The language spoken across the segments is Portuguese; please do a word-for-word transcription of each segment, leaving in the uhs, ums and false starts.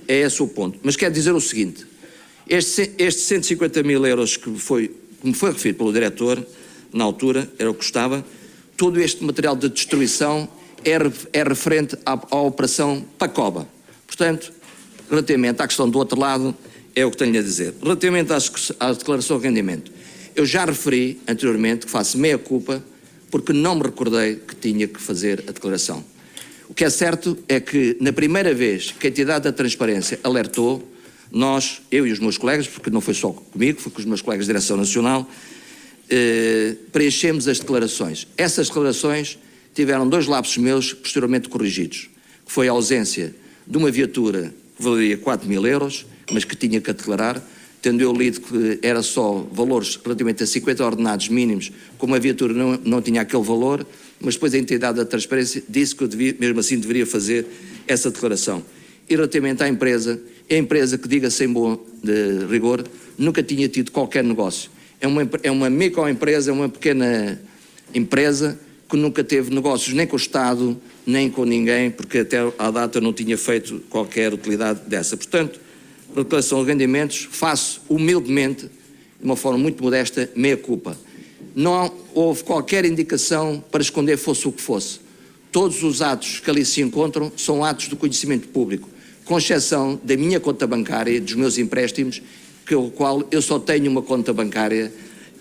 é esse o ponto. Mas quero dizer o seguinte, este, este cento e cinquenta mil euros que, foi, que me foi referido pelo diretor, na altura, era o que custava, todo este material de destruição é, é referente à, à operação Pacoba. Portanto, relativamente à questão do outro lado, é o que tenho a dizer. Relativamente às, à declaração de rendimento, eu já referi anteriormente que faço meia culpa porque não me recordei que tinha que fazer a declaração. O que é certo é que, na primeira vez que a entidade da transparência alertou, nós, eu e os meus colegas, porque não foi só comigo, foi com os meus colegas de Direção Nacional, eh, preenchemos as declarações. Essas declarações tiveram dois lapsos meus posteriormente corrigidos, que foi a ausência de uma viatura que valeria quatro mil euros, mas que tinha que declarar, tendo eu lido que era só valores relativamente a cinquenta ordenados mínimos, como a viatura não, não tinha aquele valor, mas depois a entidade da transparência disse que eu devia, mesmo assim deveria fazer essa declaração. E relativamente à empresa, a empresa que, diga sem bom de rigor, nunca tinha tido qualquer negócio. É uma, é uma microempresa, é uma pequena empresa que nunca teve negócios nem com o Estado, nem com ninguém, porque até à data não tinha feito qualquer utilidade dessa. Portanto, a declaração de rendimentos, faço humildemente, de uma forma muito modesta, meia culpa. Não houve qualquer indicação para esconder fosse o que fosse. Todos os atos que ali se encontram são atos do conhecimento público, com exceção da minha conta bancária e dos meus empréstimos, que o qual eu só tenho uma conta bancária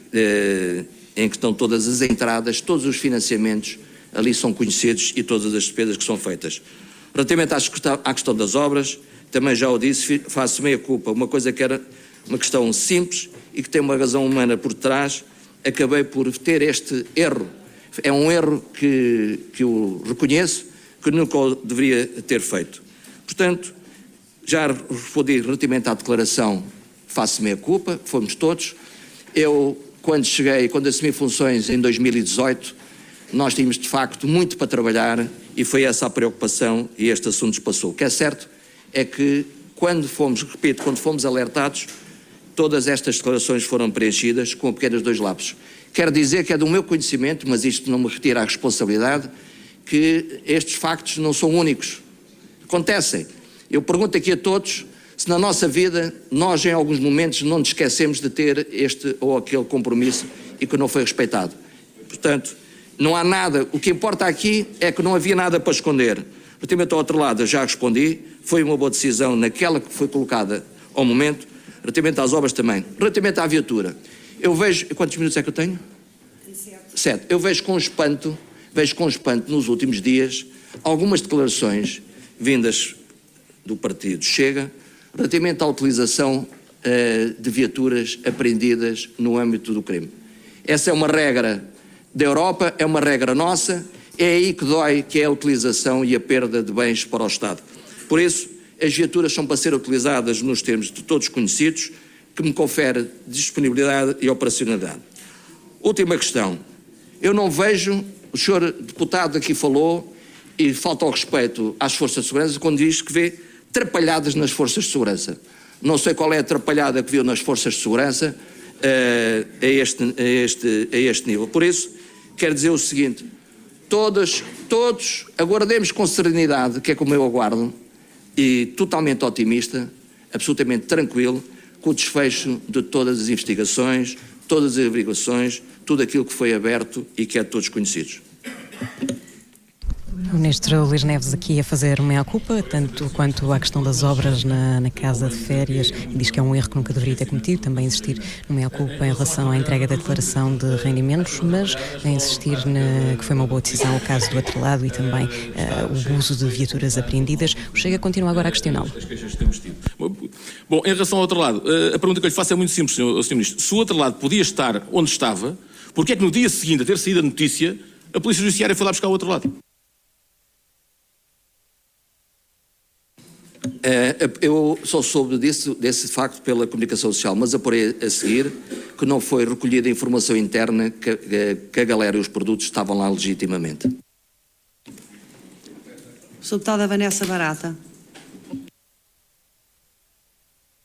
eh, em que estão todas as entradas, todos os financiamentos ali são conhecidos e todas as despesas que são feitas. Relativamente à questão das obras, também já o disse, faço meia culpa, uma coisa que era uma questão simples e que tem uma razão humana por trás, acabei por ter este erro. É um erro que, que eu reconheço, que nunca o deveria ter feito. Portanto, já respondi relativamente à declaração, faço meia culpa, fomos todos. Eu, quando cheguei, quando assumi funções em dois mil e dezoito, nós tínhamos de facto muito para trabalhar e foi essa a preocupação e este assunto se passou. O que é certo é que quando fomos, repito, quando fomos alertados, todas estas declarações foram preenchidas com apenas dois lapsos. Quero dizer que é do meu conhecimento, mas isto não me retira a responsabilidade, que estes factos não são únicos. Acontecem. Eu pergunto aqui a todos se na nossa vida nós em alguns momentos não nos esquecemos de ter este ou aquele compromisso e que não foi respeitado. Portanto, não há nada, o que importa aqui é que não havia nada para esconder. Relativamente ao outro lado, eu já respondi, foi uma boa decisão naquela que foi colocada ao momento. Relativamente às obras também. Relativamente à viatura, eu vejo, quantos minutos é que eu tenho? Sete. Eu vejo com espanto, vejo com espanto nos últimos dias, algumas declarações vindas do partido Chega, relativamente à utilização uh, de viaturas apreendidas no âmbito do crime. Essa é uma regra da Europa, é uma regra nossa, é aí que dói, que é a utilização e a perda de bens para o Estado. Por isso, as viaturas são para ser utilizadas nos termos de todos conhecidos, que me confere disponibilidade e operacionalidade. Última questão. Eu não vejo, o senhor deputado aqui falou, e falta ao respeito às forças de segurança, quando diz que vê atrapalhadas nas forças de segurança. Não sei qual é a atrapalhada que viu nas forças de segurança uh, a, este, a, este, a este nível. Por isso, quero dizer o seguinte, todos, todos aguardemos com serenidade, que é como eu aguardo, e totalmente otimista, absolutamente tranquilo, com o desfecho de todas as investigações, todas as averiguações, tudo aquilo que foi aberto e que é de todos conhecidos. O ministro Luís Neves aqui a fazer meia-culpa, tanto quanto à questão das obras na, na casa de férias, e diz que é um erro que nunca deveria ter cometido, também insistir no meia-culpa em relação à entrega da declaração de rendimentos, mas a insistir na, que foi uma boa decisão o caso do outro lado e também uh, o uso de viaturas apreendidas. O Chega continua agora a questioná-lo. Bom, em relação ao outro lado, a pergunta que eu lhe faço é muito simples, senhor, senhor Ministro. Se o outro lado podia estar onde estava, porque é que no dia seguinte a ter saído a notícia, a Polícia Judiciária foi lá buscar o outro lado? Eu só soube desse, desse facto pela comunicação social, mas apurei a seguir que não foi recolhida a informação interna que, que a galera e os produtos estavam lá legitimamente. Sou deputada Vanessa Barata. Obrigada.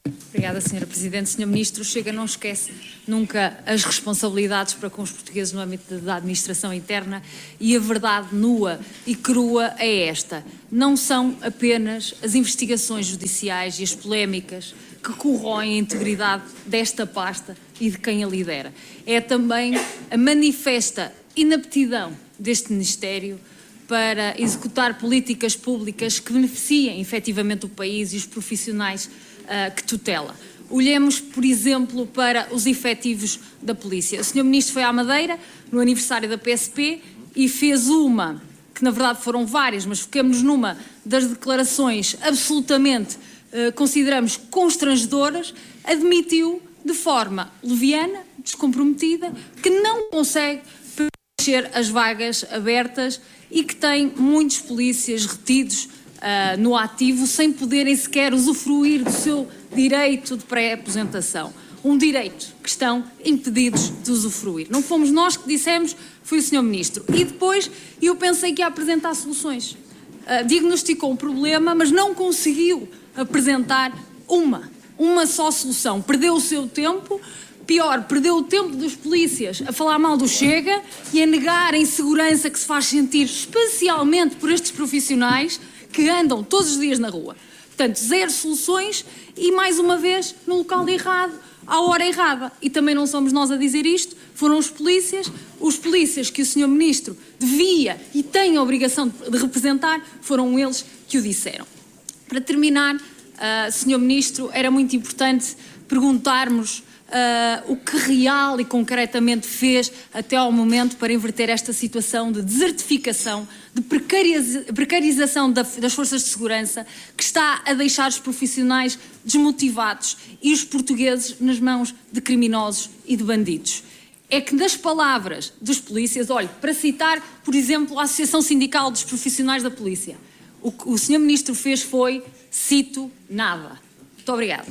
obrigada, senhora Presidente. senhor Ministro, o Chega não esquece nunca as responsabilidades para com os portugueses no âmbito da administração interna e a verdade nua e crua é esta. Não são apenas as investigações judiciais e as polémicas que corroem a integridade desta pasta e de quem a lidera. É também a manifesta inaptidão deste Ministério para executar políticas públicas que beneficiem efetivamente o país e os profissionais uh, que tutela. Olhemos, por exemplo, para os efetivos da polícia. O senhor Ministro foi à Madeira, no aniversário da P S P, e fez uma, que na verdade foram várias, mas foquemos numa das declarações absolutamente, uh, consideramos, constrangedoras, admitiu de forma leviana, descomprometida, que não consegue preencher as vagas abertas e que tem muitos polícias retidos uh, no ativo sem poderem sequer usufruir do seu direito de pré-aposentação. Um direito que estão impedidos de usufruir. Não fomos nós que dissemos, foi o senhor Ministro. E depois eu pensei que ia apresentar soluções. Uh, diagnosticou um problema, mas não conseguiu apresentar uma, uma só solução. Perdeu o seu tempo. Pior, perdeu o tempo dos polícias a falar mal do Chega e a negar a insegurança que se faz sentir especialmente por estes profissionais que andam todos os dias na rua. Portanto, zero soluções e, mais uma vez, no local errado, à hora errada. E também não somos nós a dizer isto, foram os polícias, os polícias que o senhor Ministro devia e tem a obrigação de representar, foram eles que o disseram. Para terminar, uh, senhor Ministro, era muito importante perguntarmos Uh, o que real e concretamente fez até ao momento para inverter esta situação de desertificação, de precariza precarização da, das forças de segurança que está a deixar os profissionais desmotivados e os portugueses nas mãos de criminosos e de bandidos. É que nas palavras dos polícias, olhe, para citar, por exemplo, a Associação Sindical dos Profissionais da Polícia, o que o senhor Ministro fez foi, cito, nada. Muito obrigada.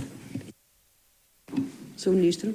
senhor Ministro.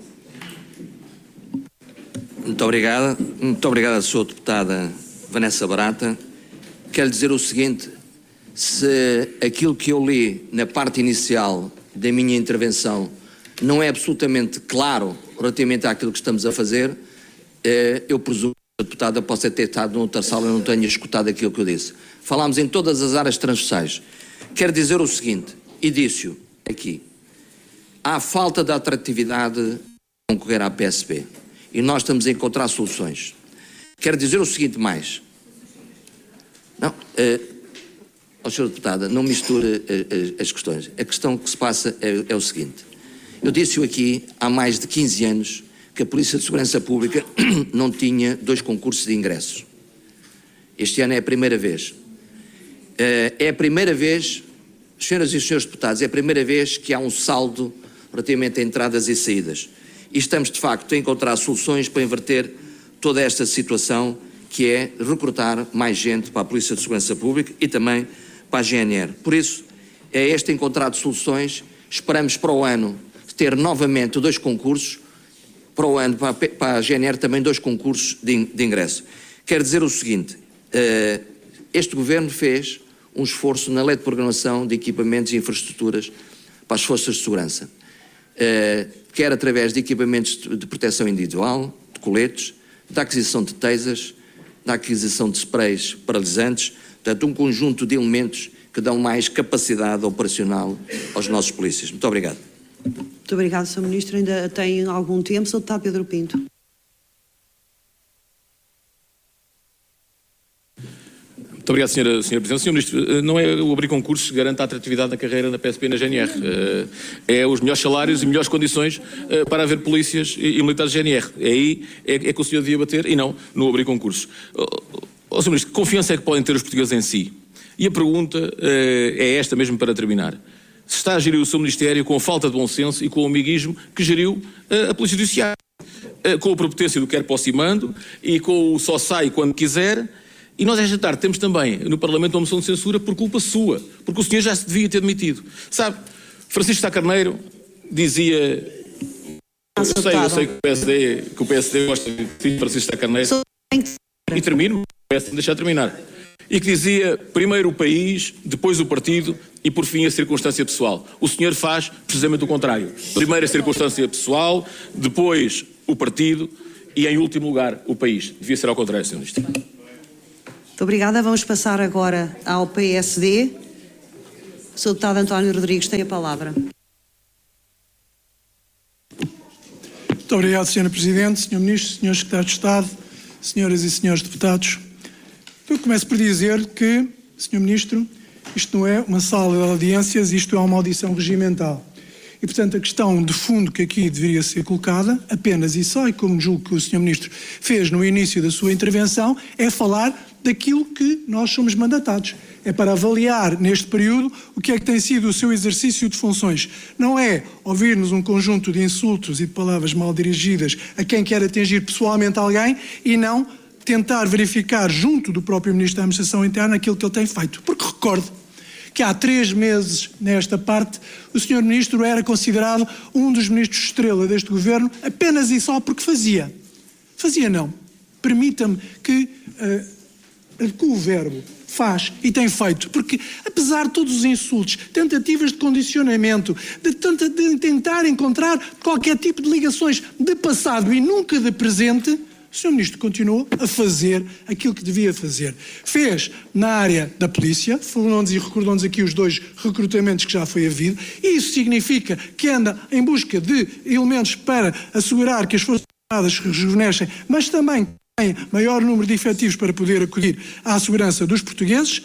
Muito obrigada. Muito obrigada, senhora Deputada Vanessa Barata. Quero dizer o seguinte, se aquilo que eu li na parte inicial da minha intervenção não é absolutamente claro relativamente àquilo que estamos a fazer, eu presumo que a deputada possa ter estado noutra sala e não tenha escutado aquilo que eu disse. Falámos em todas as áreas transversais. Quero dizer o seguinte, e disse-o aqui, há falta de atratividade de concorrer à P S P e nós estamos a encontrar soluções. Quero dizer o seguinte mais. Não, uh, oh, senhora Deputada, não misture uh, as questões. A questão que se passa é, é o seguinte. Eu disse-o aqui há mais de quinze anos que a Polícia de Segurança Pública não tinha dois concursos de ingressos. Este ano é a primeira vez. Uh, é a primeira vez, senhoras e senhores deputados, é a primeira vez que há um saldo relativamente a entradas e saídas. E estamos, de facto, a encontrar soluções para inverter toda esta situação, que é recrutar mais gente para a Polícia de Segurança Pública e também para a G N R. Por isso, é este encontrar de soluções. Esperamos para o ano ter novamente dois concursos, para o ano, para a, para a G N R também dois concursos de, de ingresso. Quero dizer o seguinte, uh, este Governo fez um esforço na Lei de Programação de Equipamentos e Infraestruturas para as Forças de Segurança. Uh, quer através de equipamentos de proteção individual, de coletes, da aquisição de tasers, da aquisição de sprays paralisantes, portanto um conjunto de elementos que dão mais capacidade operacional aos nossos polícias. Muito obrigado. Muito obrigado, senhor Ministro. Ainda tem algum tempo. senhor Deputado Pedro Pinto. Muito obrigado, senhora, senhora Presidente. senhor Ministro, não é o abrir concursos que garante a atratividade da carreira na P S P e na G N R. É os melhores salários e melhores condições para haver polícias e militares da G N R. É aí é, é que o senhor devia bater e não no abrir concursos. Oh, senhor Ministro, que confiança é que podem ter os portugueses em si? E a pergunta é esta mesmo para terminar. Se está a gerir o seu Ministério com a falta de bom senso e com o amiguismo que geriu a Polícia Judiciária, com a prepotência do quer posso e mando e com o só sai quando quiser. E nós esta tarde temos também no Parlamento uma moção de censura por culpa sua, porque o senhor já se devia ter demitido. Sabe, Francisco Sá Carneiro dizia, eu sei, eu sei que o P S D, que o P S D gosta de Francisco Sá Carneiro, e termino, peço-me deixar terminar. e que dizia primeiro o país, depois o partido e por fim a circunstância pessoal. O senhor faz precisamente o contrário. Primeiro a circunstância pessoal, depois o partido e em último lugar o país. Devia ser ao contrário, senhor Ministro. Muito obrigada. Vamos passar agora ao P S D. O senhor Deputado António Rodrigues tem a palavra. Muito obrigado, senhora Presidente, senhor Ministro, senhores Secretários de Estado, senhoras e senhores deputados. Eu começo por dizer que, senhor Ministro, isto não é uma sala de audiências, isto é uma audição regimental. E, portanto, a questão de fundo que aqui deveria ser colocada, apenas e só, e como julgo que o senhor Ministro fez no início da sua intervenção, é falar daquilo que nós somos mandatados. É para avaliar, neste período, o que é que tem sido o seu exercício de funções. Não é ouvir-nos um conjunto de insultos e de palavras mal dirigidas a quem quer atingir pessoalmente alguém e não tentar verificar junto do próprio Ministro da Administração Interna aquilo que ele tem feito. Porque recorde que há três meses, nesta parte, o senhor Ministro era considerado um dos ministros estrela deste Governo apenas e só porque fazia. Fazia não. Permita-me que uh, o verbo faz e tem feito, porque apesar de todos os insultos, tentativas de condicionamento, de, tenta, de tentar encontrar qualquer tipo de ligações de passado e nunca de presente, o senhor Ministro continuou a fazer aquilo que devia fazer. Fez na área da polícia, falou-nos e recordou-nos aqui os dois recrutamentos que já foi havido, e isso significa que anda em busca de elementos para assegurar que as Forças Armadas rejuvenescem, mas também tem maior número de efetivos para poder acudir à segurança dos portugueses,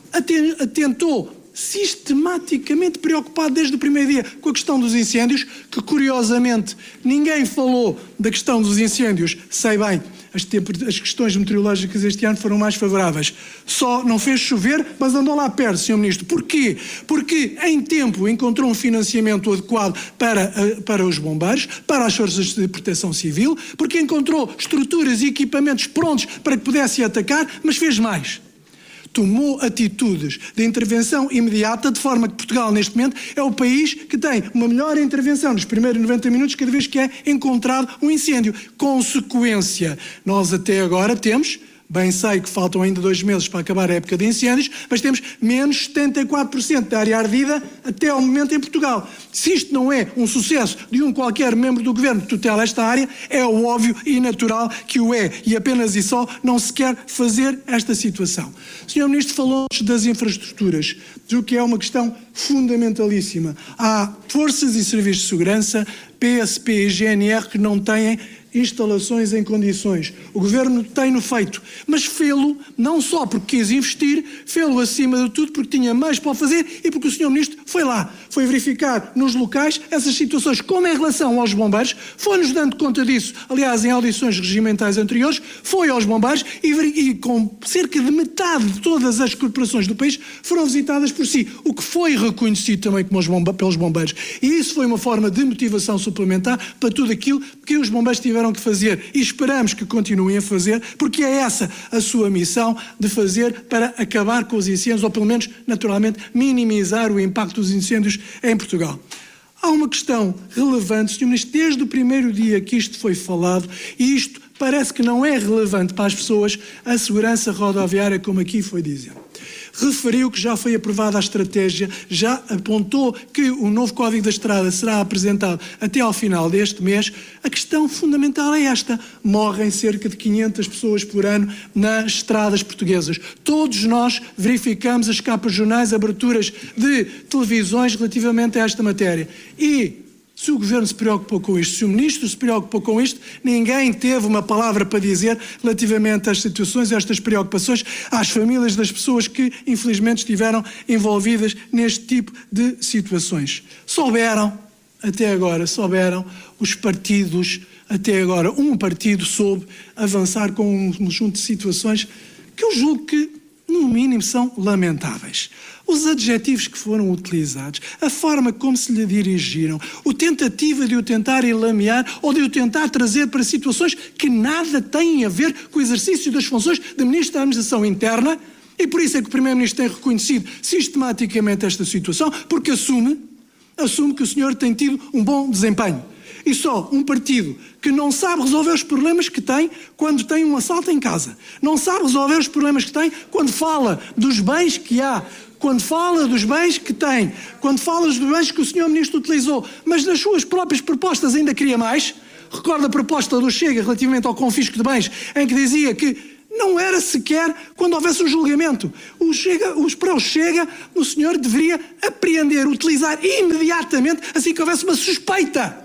atentou sistematicamente preocupado desde o primeiro dia com a questão dos incêndios, que curiosamente ninguém falou da questão dos incêndios, sei bem, as, as questões meteorológicas este ano foram mais favoráveis, só não fez chover, mas andou lá perto, senhor Ministro. Porquê? Porque em tempo encontrou um financiamento adequado para, para os bombeiros, para as forças de proteção civil, porque encontrou estruturas e equipamentos prontos para que pudesse atacar, mas fez mais. Tomou atitudes de intervenção imediata, de forma que Portugal, neste momento, é o país que tem uma melhor intervenção nos primeiros noventa minutos cada vez que é encontrado um incêndio. Consequência, nós até agora temos, bem sei que faltam ainda dois meses para acabar a época de incêndios, mas temos menos setenta e quatro por cento da área ardida até ao momento em Portugal. Se isto não é um sucesso de um qualquer membro do Governo que tutela esta área, é o óbvio e natural que o é, e apenas e só não se quer fazer esta situação. O senhor Ministro falou-nos das infraestruturas, do que é uma questão fundamentalíssima. Há forças e serviços de segurança, P S P e G N R, que não têm instalações em condições. O Governo tem-no feito, mas fê-lo não só porque quis investir, fê-lo acima de tudo porque tinha mais para fazer e porque o senhor Ministro foi lá, foi verificar nos locais essas situações, como em relação aos bombeiros, foi-nos dando conta disso, aliás, em audições regimentais anteriores, foi aos bombeiros e, e com cerca de metade de todas as corporações do país foram visitadas por si, o que foi reconhecido também como os bomba, pelos bombeiros. E isso foi uma forma de motivação suplementar para tudo aquilo que os bombeiros tiveram que fazer e esperamos que continuem a fazer, porque é essa a sua missão de fazer para acabar com os incêndios, ou pelo menos, naturalmente, minimizar o impacto dos incêndios em Portugal. Há uma questão relevante, senhor Ministro, desde o primeiro dia que isto foi falado, e isto parece que não é relevante para as pessoas, a segurança rodoviária, como aqui foi dizendo. Referiu que já foi aprovada a estratégia, já apontou que o novo Código da Estrada será apresentado até ao final deste mês. A questão fundamental é esta: morrem cerca de quinhentas pessoas por ano nas estradas portuguesas. Todos nós verificamos as capas de jornais, aberturas de televisões relativamente a esta matéria. E se o Governo se preocupou com isto, se o Ministro se preocupou com isto, ninguém teve uma palavra para dizer relativamente às situações, a estas preocupações, às famílias das pessoas que, infelizmente, estiveram envolvidas neste tipo de situações. Souberam, até agora, souberam os partidos, até agora, um partido soube avançar com um conjunto de situações que eu julgo que, no mínimo, são lamentáveis. Os adjetivos que foram utilizados, a forma como se lhe dirigiram, a tentativa de o tentar enlamear ou de o tentar trazer para situações que nada têm a ver com o exercício das funções de Ministro da Administração Interna, e por isso é que o Primeiro-Ministro tem reconhecido sistematicamente esta situação, porque assume, assume que o senhor tem tido um bom desempenho. e só um partido que não sabe resolver os problemas que tem quando tem um assalto em casa, não sabe resolver os problemas que tem quando fala dos bens que há, quando fala dos bens que tem, quando fala dos bens que o senhor Ministro utilizou, mas nas suas próprias propostas ainda queria mais. Recorda a proposta do Chega relativamente ao confisco de bens, em que dizia que não era sequer quando houvesse um julgamento. O Chega, os, para o Chega, o senhor deveria apreender, utilizar imediatamente, assim que houvesse uma suspeita,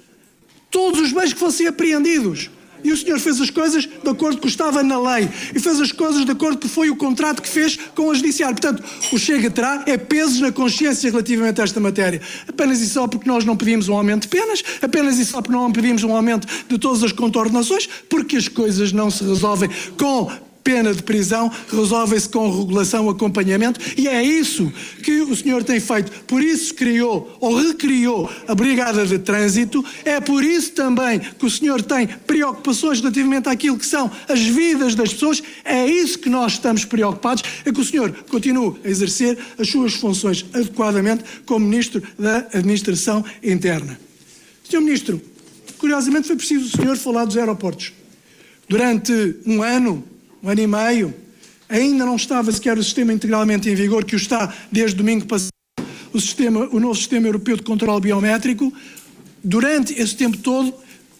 todos os bens que fossem apreendidos. E o senhor fez as coisas de acordo com o que estava na lei. E fez as coisas de acordo com o que foi o contrato que fez com o Judiciário. Portanto, o Chega terá é pesos na consciência relativamente a esta matéria. Apenas e só porque nós não pedimos um aumento de penas, apenas e só porque não pedimos um aumento de todas as contornações, porque as coisas não se resolvem com pena de prisão, resolvem-se com regulação, acompanhamento, e é isso que o senhor tem feito. Por isso criou ou recriou a Brigada de Trânsito, é por isso também que o senhor tem preocupações relativamente àquilo que são as vidas das pessoas, é isso que nós estamos preocupados, é que o senhor continue a exercer as suas funções adequadamente como Ministro da Administração Interna. senhor Ministro, curiosamente foi preciso o senhor falar dos aeroportos. Durante um ano, um ano e meio, ainda não estava sequer o sistema integralmente em vigor, que o está desde domingo passado, o, sistema, o novo Sistema Europeu de Controle Biométrico. Durante esse tempo todo,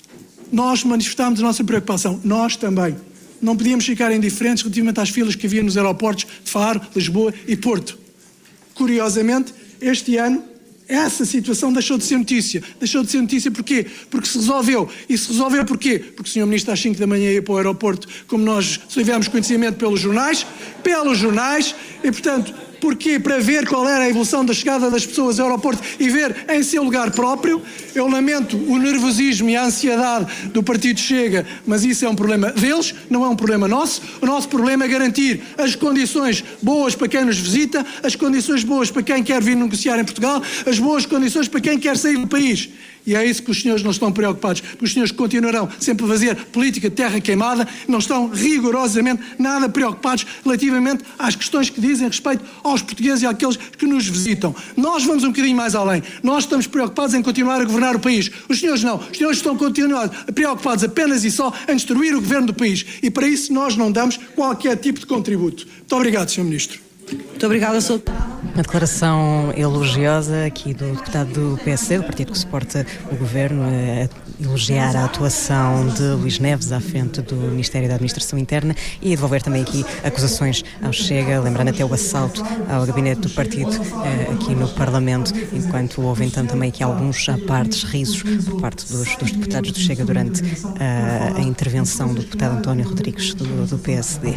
nós manifestámos a nossa preocupação, nós também. Não podíamos ficar indiferentes relativamente às filas que havia nos aeroportos de Faro, Lisboa e Porto. Curiosamente, este ano, essa situação deixou de ser notícia. Deixou de ser notícia porquê? Porque se resolveu. E se resolveu porquê? Porque o senhor Ministro às cinco da manhã ia para o aeroporto, como nós tivemos conhecimento pelos jornais, pelos jornais, e portanto, porquê? Para ver qual era a evolução da chegada das pessoas ao aeroporto e ver em seu lugar próprio. Eu lamento o nervosismo e a ansiedade do Partido Chega, mas isso é um problema deles, não é um problema nosso. O nosso problema é garantir as condições boas para quem nos visita, as condições boas para quem quer vir negociar em Portugal, as boas condições para quem quer sair do país. E é isso que os senhores não estão preocupados, porque os senhores continuarão sempre a fazer política de terra queimada, não estão rigorosamente nada preocupados relativamente às questões que dizem respeito aos portugueses e àqueles que nos visitam. Nós vamos um bocadinho mais além. Nós estamos preocupados em continuar a governar o país. Os senhores não. Os senhores estão continuando preocupados apenas e só em destruir o governo do país. E para isso nós não damos qualquer tipo de contributo. Muito obrigado, senhor Ministro. Muito obrigada, senhor. Uma declaração elogiosa aqui do deputado do P S D, do partido que suporta o governo, a elogiar a atuação de Luís Neves à frente do Ministério da Administração Interna e a devolver também aqui acusações ao Chega, lembrando até o assalto ao gabinete do partido aqui no Parlamento, enquanto houve então também aqui alguns apartes risos por parte dos, dos deputados do Chega durante a, a intervenção do deputado António Rodrigues do, do P S D.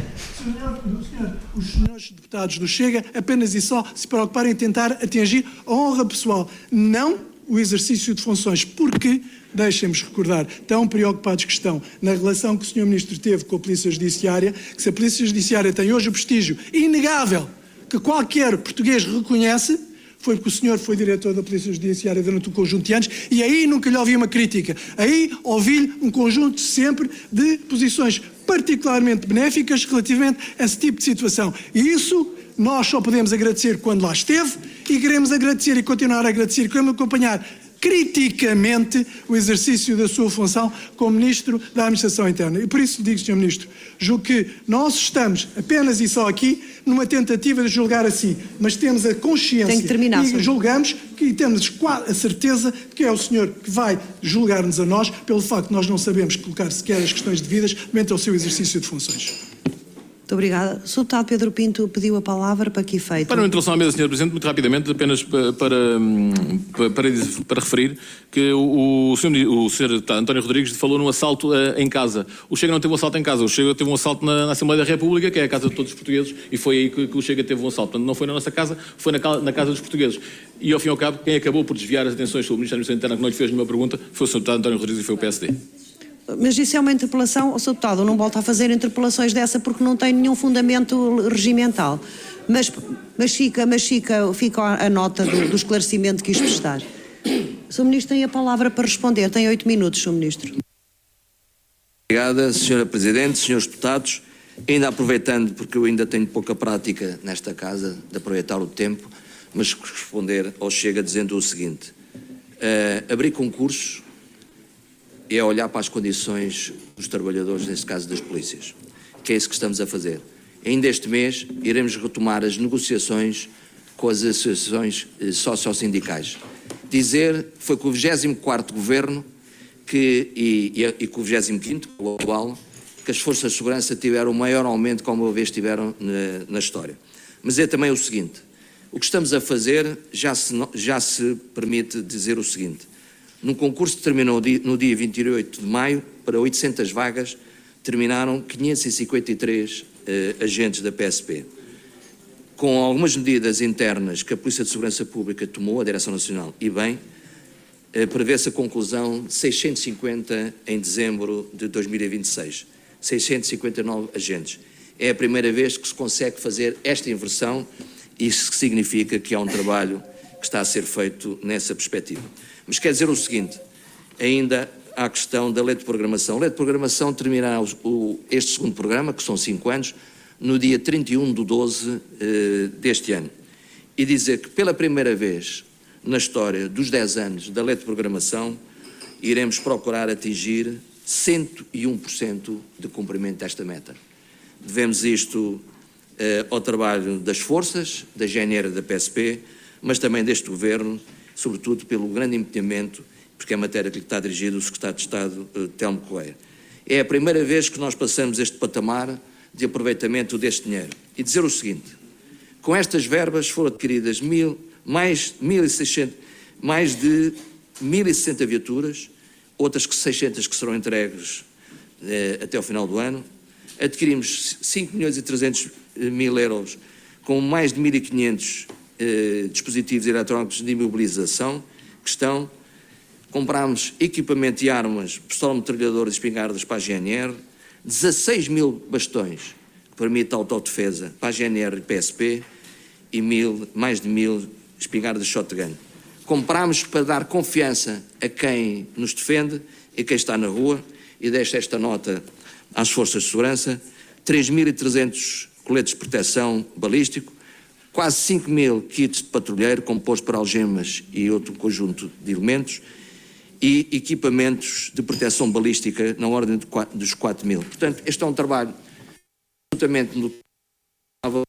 Os senhores deputados do Chega apenas e só se preocuparem em tentar atingir a honra pessoal, não o exercício de funções, porque, deixem-me recordar, tão preocupados que estão na relação que o senhor Ministro teve com a Polícia Judiciária, que se a Polícia Judiciária tem hoje o prestígio inegável que qualquer português reconhece, foi porque o senhor foi diretor da Polícia Judiciária durante um conjunto de anos e aí nunca lhe ouvi uma crítica. Aí ouvi-lhe um conjunto sempre de posições particularmente benéficas relativamente a esse tipo de situação. E isso nós só podemos agradecer quando lá esteve e queremos agradecer e continuar a agradecer e queremos acompanhar criticamente o exercício da sua função como Ministro da Administração Interna. E por isso lhe digo, senhor Ministro, julgo que nós estamos apenas e só aqui numa tentativa de julgar a si, mas temos a consciência Tem que terminar, e senhor. julgamos que temos a certeza de que é o senhor que vai julgar-nos a nós pelo facto de nós não sabemos colocar sequer as questões devidas mediante ao seu exercício de funções. Muito obrigada. O senhor deputado Pedro Pinto pediu a palavra para que efeito? Para uma introdução à mesa, senhor Presidente, muito rapidamente, apenas para, para, para, para referir que o, o, senhor, o senhor deputado António Rodrigues falou num assalto uh, em casa. O Chega não teve um assalto em casa, o Chega teve um assalto na, na Assembleia da República, que é a casa de todos os portugueses, e foi aí que, que o Chega teve um assalto. Portanto, não foi na nossa casa, foi na, na casa dos portugueses. E, ao fim e ao cabo, quem acabou por desviar as atenções sobre o Ministério da Administração Interna, que não lhe fez nenhuma pergunta, foi o senhor deputado António Rodrigues e foi o P S D. Mas isso é uma interpelação, o senhor deputado não volta a fazer interpelações dessa porque não tem nenhum fundamento regimental. Mas, mas, fica, mas fica, fica a nota do, do esclarecimento que quis prestar. O senhor Ministro tem a palavra para responder. Tem oito minutos, senhor Ministro. Obrigada, senhora Presidente, senhores deputados. Ainda aproveitando, porque eu ainda tenho pouca prática nesta casa de aproveitar o tempo, mas responder ao Chega dizendo o seguinte: uh, abrir concursos é olhar para as condições dos trabalhadores, neste caso das polícias, que é isso que estamos a fazer. Ainda este mês iremos retomar as negociações com as associações sociossindicais. Dizer, foi com o vigésimo quarto Governo que, e, e, e com o vigésimo quinto, o atual, que as forças de segurança tiveram o maior aumento que alguma vez tiveram na, na história. Mas é também o seguinte, o que estamos a fazer já se, já se permite dizer o seguinte, num concurso que terminou no dia vinte e oito de maio, para oitocentas vagas, terminaram quinhentos e cinquenta e três eh, agentes da P S P. Com algumas medidas internas que a Polícia de Segurança Pública tomou, a Direção Nacional, e bem, eh, prevê-se a conclusão de seiscentos e cinquenta em dezembro de dois mil e vinte e seis. seiscentos e cinquenta e nove agentes. É a primeira vez que se consegue fazer esta inversão, e isso significa que há um trabalho que está a ser feito nessa perspectiva. Mas quer dizer o seguinte, ainda há a questão da lei de programação. A lei de programação terminará o, este segundo programa, que são cinco anos, no dia trinta e um de doze eh, deste ano. E dizer que pela primeira vez na história dos dez anos da lei de programação, iremos procurar atingir cento e um por cento de cumprimento desta meta. Devemos isto eh, ao trabalho das forças, da G N R e da P S P, mas também deste Governo, sobretudo pelo grande empenhamento, porque é a matéria que lhe está dirigido o Secretário de Estado, eh, Telmo Correia. É a primeira vez que nós passamos este patamar de aproveitamento deste dinheiro. E dizer o seguinte, com estas verbas foram adquiridas mil, mais, mil e seiscentos, mais de mil e sessenta viaturas, outras que seiscentas que serão entregues eh, até ao final do ano. Adquirimos cinco milhões e trezentos mil euros com mais de mil e quinhentos eh, dispositivos eletrónicos de imobilização que estão. Comprámos equipamento e armas, pistola metralhadora e espingardas para a G N R, dezasseis mil bastões que permitem a autodefesa para a G N R e P S P e mil, mais de mil espingardas shotgun. Comprámos para dar confiança a quem nos defende e quem está na rua, e deixo esta nota às forças de segurança, três mil e trezentos coletes de proteção balístico, quase cinco mil kits de patrulheiro composto por algemas e outro conjunto de elementos, e equipamentos de proteção balística na ordem de quatro, dos quatro mil. Portanto, este é um trabalho absolutamente notável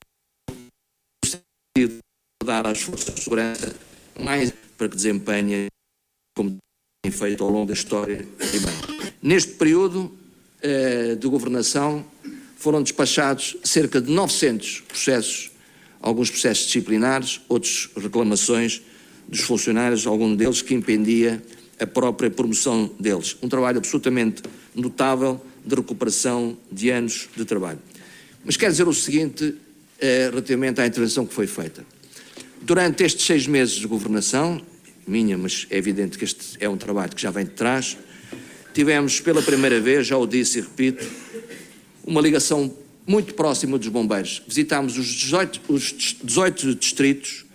no sentido de dar às forças de segurança mais para que desempenhem como tem feito ao longo da história. E bem, neste período eh, de governação foram despachados cerca de novecentos processos, alguns processos disciplinares, outros reclamações dos funcionários, algum deles que impedia a própria promoção deles. Um trabalho absolutamente notável de recuperação de anos de trabalho. Mas quero dizer o seguinte, eh, relativamente à intervenção que foi feita. Durante estes seis meses de governação, minha, mas é evidente que este é um trabalho que já vem de trás, tivemos pela primeira vez, já o disse e repito, uma ligação muito próxima dos bombeiros. Visitámos os dezoito, os dezoito distritos,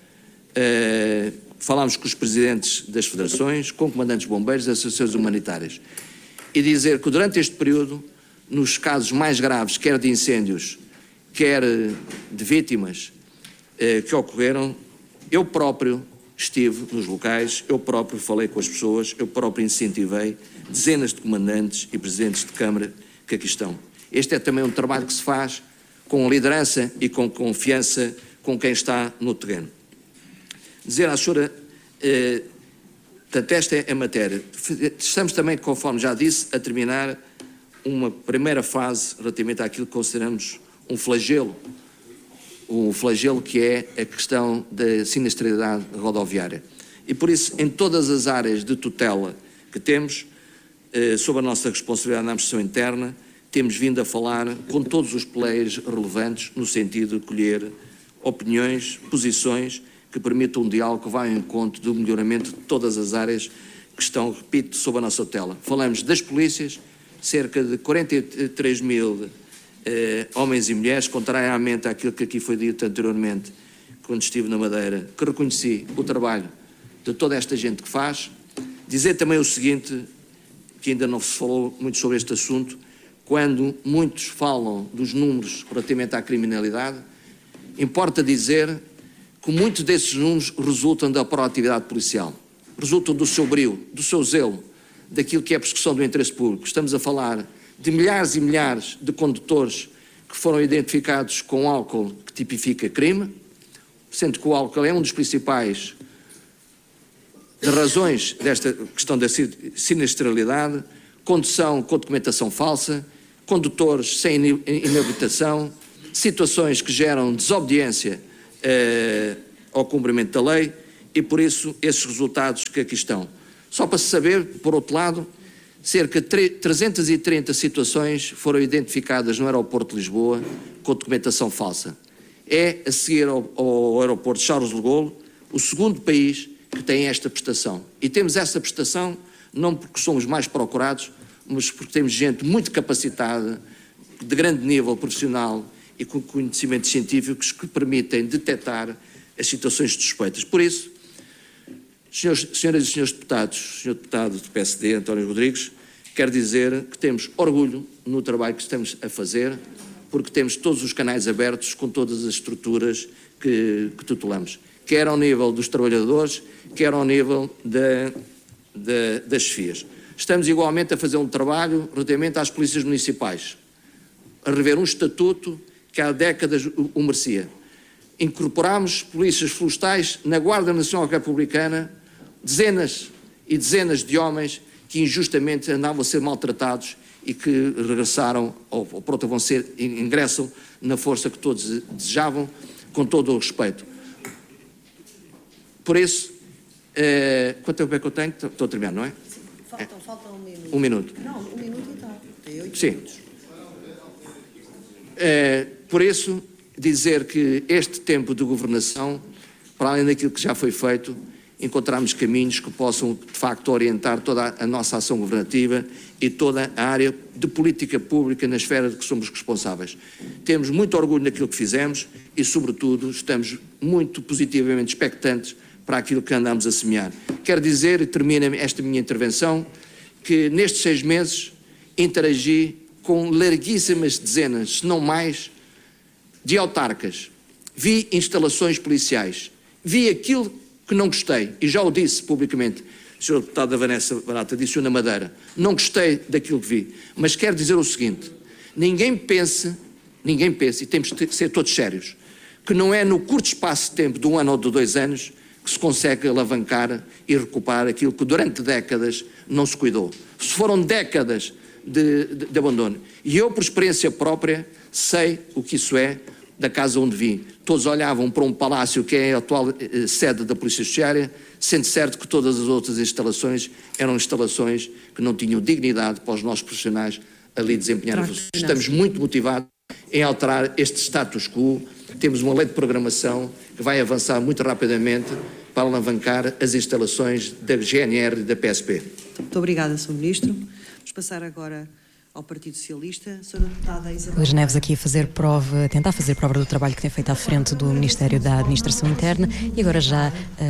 eh, falámos com os presidentes das federações, com comandantes de bombeiros e associações humanitárias. E dizer que durante este período, nos casos mais graves, quer de incêndios, quer de vítimas eh, que ocorreram, eu próprio estive nos locais, eu próprio falei com as pessoas, eu próprio incentivei dezenas de comandantes e presidentes de Câmara que aqui estão. Este é também um trabalho que se faz com liderança e com confiança com quem está no terreno. Dizer à senhora, eh, portanto, esta é a matéria. Estamos também, conforme já disse, a terminar uma primeira fase relativamente àquilo que consideramos um flagelo, um flagelo que é a questão da sinistralidade rodoviária. E por isso, em todas as áreas de tutela que temos, eh, sob a nossa responsabilidade na administração interna, temos vindo a falar com todos os players relevantes no sentido de colher opiniões, posições que permitam um diálogo que vai ao encontro do melhoramento de todas as áreas que estão, repito, sob a nossa tutela. Falamos das polícias, cerca de quarenta e três mil eh, homens e mulheres, contrariamente àquilo que aqui foi dito anteriormente, quando estive na Madeira, que reconheci o trabalho de toda esta gente que faz. Dizer também o seguinte, que ainda não se falou muito sobre este assunto, quando muitos falam dos números relativamente à criminalidade, importa dizer que muitos desses números resultam da proatividade policial, resultam do seu brio, do seu zelo, daquilo que é a persecução do interesse público. Estamos a falar de milhares e milhares de condutores que foram identificados com álcool que tipifica crime, sendo que o álcool é um dos principais das razões desta questão da sinistralidade, condução com documentação falsa, condutores sem inabilitação, situações que geram desobediência eh, ao cumprimento da lei e, por isso, esses resultados que aqui estão. Só para se saber, por outro lado, cerca de trezentas e trinta situações foram identificadas no aeroporto de Lisboa com documentação falsa. É, a seguir ao, ao aeroporto de Charles de Gaulle, o segundo país que tem esta prestação. E temos essa prestação não porque somos mais procurados, mas porque temos gente muito capacitada, de grande nível profissional e com conhecimentos científicos que permitem detectar as situações suspeitas. Por isso, senhores, senhoras e senhores deputados, senhor deputado do P S D, António Rodrigues, quero dizer que temos orgulho no trabalho que estamos a fazer, porque temos todos os canais abertos com todas as estruturas que, que tutelamos, quer ao nível dos trabalhadores, quer ao nível da, da, das chefias. Estamos igualmente a fazer um trabalho relativamente às polícias municipais, a rever um estatuto que há décadas o merecia. Incorporámos polícias florestais na Guarda Nacional Republicana, dezenas e dezenas de homens que injustamente andavam a ser maltratados e que regressaram, ou, ou pronto, vão ser, ingressam na força que todos desejavam, com todo o respeito. Por isso, eh, quanto tempo é que eu tenho? Estou a terminar, não é? Sim, falta, é. falta um minuto. Um minuto. Não, um minuto e tal. Tem oito Sim. minutos. Eh, por isso, dizer que este tempo de governação, para além daquilo que já foi feito, encontramos caminhos que possam, de facto, orientar toda a nossa ação governativa e toda a área de política pública na esfera de que somos responsáveis. Temos muito orgulho naquilo que fizemos e, sobretudo, estamos muito positivamente expectantes para aquilo que andamos a semear. Quero dizer, e termino esta minha intervenção, que nestes seis meses interagi com larguíssimas dezenas, se não mais, de autarcas. Vi instalações policiais. Vi aquilo que não gostei, e já o disse publicamente, o senhor deputado da Vanessa Barata disse-o na Madeira, não gostei daquilo que vi, mas quero dizer o seguinte, ninguém pense, ninguém pense, e temos de ser todos sérios, que não é no curto espaço de tempo, de um ano ou de dois anos, que se consegue alavancar e recuperar aquilo que durante décadas não se cuidou. Se foram décadas de, de, de abandono. E eu, por experiência própria, sei o que isso é, da casa onde vim. Todos olhavam para um palácio que é a atual eh, sede da Polícia Judiciária, sendo certo que todas as outras instalações eram instalações que não tinham dignidade para os nossos profissionais ali desempenharem funções. Estamos muito motivados em alterar este status quo. Temos uma lei de programação que vai avançar muito rapidamente para alavancar as instalações da G N R e da P S P. Muito obrigada, senhor Ministro. Vamos passar agora ao Partido Socialista. senhora Deputada Isabel. Luís Neves aqui a fazer prova, a tentar fazer prova do trabalho que tem feito à frente do Ministério da Administração Interna e agora já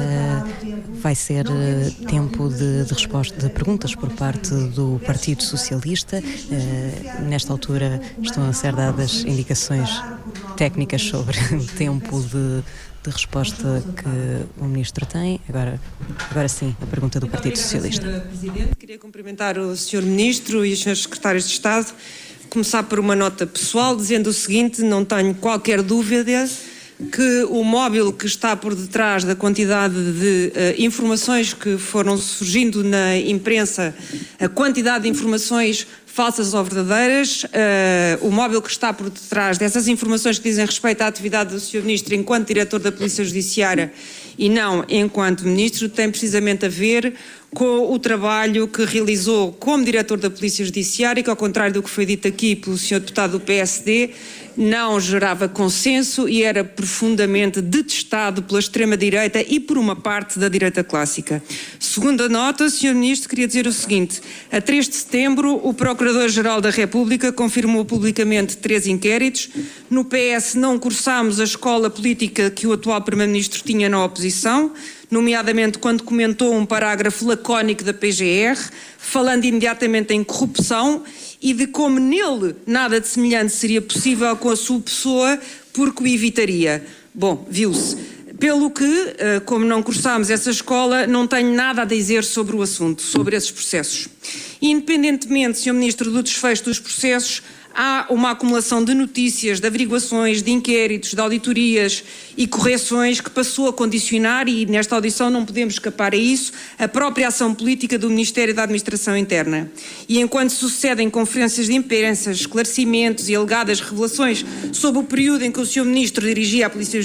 uh, vai ser uh, tempo de, de resposta de perguntas por parte do Partido Socialista. Uh, nesta altura estão a ser dadas indicações técnicas sobre o tempo de de resposta que o Ministro tem. Agora, agora sim, a pergunta do Partido Socialista. senhora Presidente, queria cumprimentar o senhor Ministro e os senhores Secretários de Estado. Começar por uma nota pessoal, dizendo o seguinte, não tenho qualquer dúvida que o móvel que está por detrás da quantidade de uh, informações que foram surgindo na imprensa, a quantidade de informações falsas ou verdadeiras, uh, o móvel que está por detrás dessas informações que dizem respeito à atividade do senhor Ministro enquanto Diretor da Polícia Judiciária e não enquanto Ministro, tem precisamente a ver com o trabalho que realizou como Diretor da Polícia Judiciária, que ao contrário do que foi dito aqui pelo senhor Deputado do P S D, não gerava consenso e era profundamente detestado pela extrema-direita e por uma parte da direita clássica. Segunda nota, senhor Ministro, queria dizer o seguinte, a três de setembro o Procurador-Geral da República confirmou publicamente três inquéritos. No P S não cursámos a escola política que o atual Primeiro-Ministro tinha na oposição, nomeadamente quando comentou um parágrafo lacónico da P G R, falando imediatamente em corrupção e de como nele nada de semelhante seria possível com a sua pessoa, porque o evitaria. Bom, viu-se. Pelo que, como não cursámos essa escola, não tenho nada a dizer sobre o assunto, sobre esses processos. Independentemente, senhor Ministro, do desfecho dos processos, há uma acumulação de notícias, de averiguações, de inquéritos, de auditorias e correções que passou a condicionar, e nesta audição não podemos escapar a isso, a própria ação política do Ministério da Administração Interna. E enquanto sucedem conferências de imprensa, esclarecimentos e alegadas revelações sobre o período em que o senhor Ministro dirigia a Polícia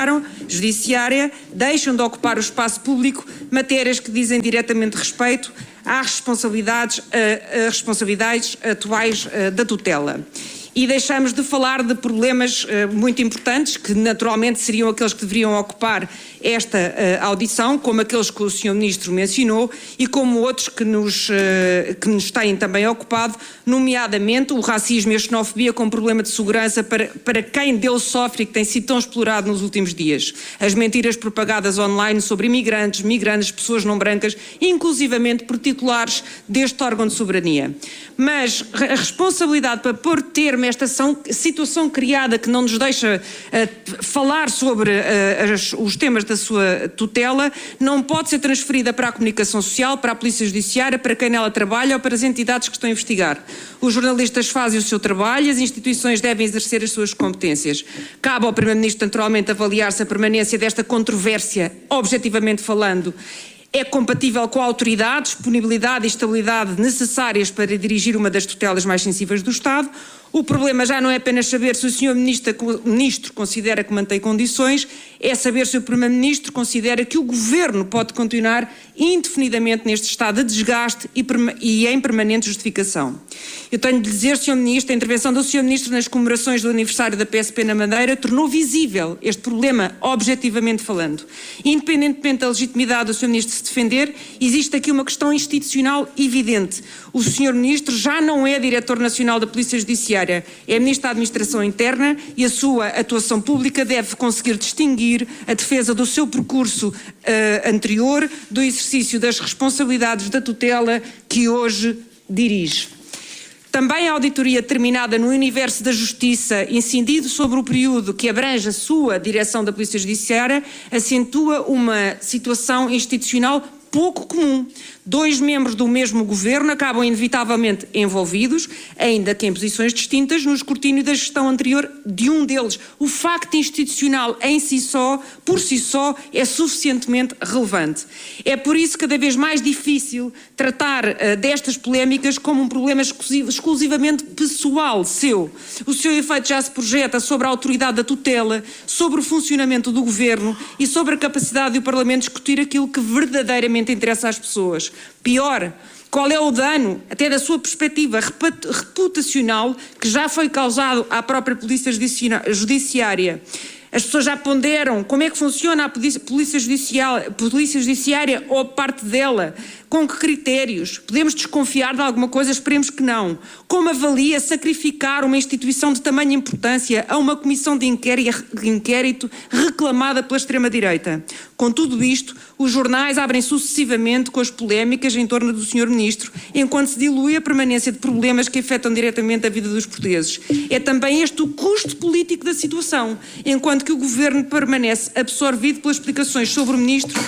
Judiciária, deixam de ocupar o espaço público matérias que dizem diretamente respeito às responsabilidades, a, a responsabilidades atuais a, da tutela. E deixamos de falar de problemas uh, muito importantes, que naturalmente seriam aqueles que deveriam ocupar esta uh, audição, como aqueles que o senhor Ministro mencionou e como outros que nos, uh, que nos têm também ocupado, nomeadamente o racismo e a xenofobia como problema de segurança para, para quem dele sofre e que tem sido tão explorado nos últimos dias. As mentiras propagadas online sobre imigrantes, migrantes, pessoas não brancas, inclusivamente por titulares deste órgão de soberania. Mas a responsabilidade para pôr termo a esta situação criada que não nos deixa uh, falar sobre uh, as, os temas da sua tutela não pode ser transferida para a comunicação social, para a Polícia Judiciária, para quem nela trabalha ou para as entidades que estão a investigar. Os jornalistas fazem o seu trabalho e as instituições devem exercer as suas competências. Cabe ao Primeiro-Ministro, naturalmente, avaliar se a permanência desta controvérsia, objetivamente falando, é compatível com a autoridade, disponibilidade e estabilidade necessárias para dirigir uma das tutelas mais sensíveis do Estado. O problema já não é apenas saber se o senhor Ministro, Ministro considera que mantém condições, é saber se o Primeiro-Ministro considera que o Governo pode continuar indefinidamente neste estado de desgaste e, e em permanente justificação. Eu tenho de dizer, senhor Ministro, a intervenção do senhor Ministro nas comemorações do aniversário da P S P na Madeira tornou visível este problema, objetivamente falando. Independentemente da legitimidade do senhor Ministro se defender, existe aqui uma questão institucional evidente. O senhor Ministro já não é Diretor Nacional da Polícia Judiciária, é Ministro da Administração Interna e a sua atuação pública deve conseguir distinguir a defesa do seu percurso uh, anterior do exercício das responsabilidades da tutela que hoje dirige. Também a auditoria terminada no universo da Justiça, incidido sobre o período que abrange a sua direção da Polícia Judiciária, acentua uma situação institucional pouco comum. Dois membros do mesmo governo acabam inevitavelmente envolvidos, ainda que em posições distintas, no escrutínio da gestão anterior de um deles. O facto institucional em si só, por si só, é suficientemente relevante. É por isso cada vez mais difícil tratar uh, destas polémicas como um problema exclusivo, exclusivamente pessoal seu. O seu efeito já se projeta sobre a autoridade da tutela, sobre o funcionamento do governo e sobre a capacidade do Parlamento discutir aquilo que verdadeiramente interessa às pessoas. Pior, qual é o dano, até da sua perspectiva reputacional, que já foi causado à própria Polícia Judiciária? As pessoas já ponderam como é que funciona a Polícia Judiciária, Polícia Judiciária ou parte dela, com que critérios? Podemos desconfiar de alguma coisa? Esperemos que não. Como avalia sacrificar uma instituição de tamanha importância a uma comissão de inquérito reclamada pela extrema-direita? Com tudo isto, os jornais abrem sucessivamente com as polémicas em torno do senhor Ministro, enquanto se dilui a permanência de problemas que afetam diretamente a vida dos portugueses. É também este o custo político da situação, enquanto que o Governo permanece absorvido pelas explicações sobre o Ministro,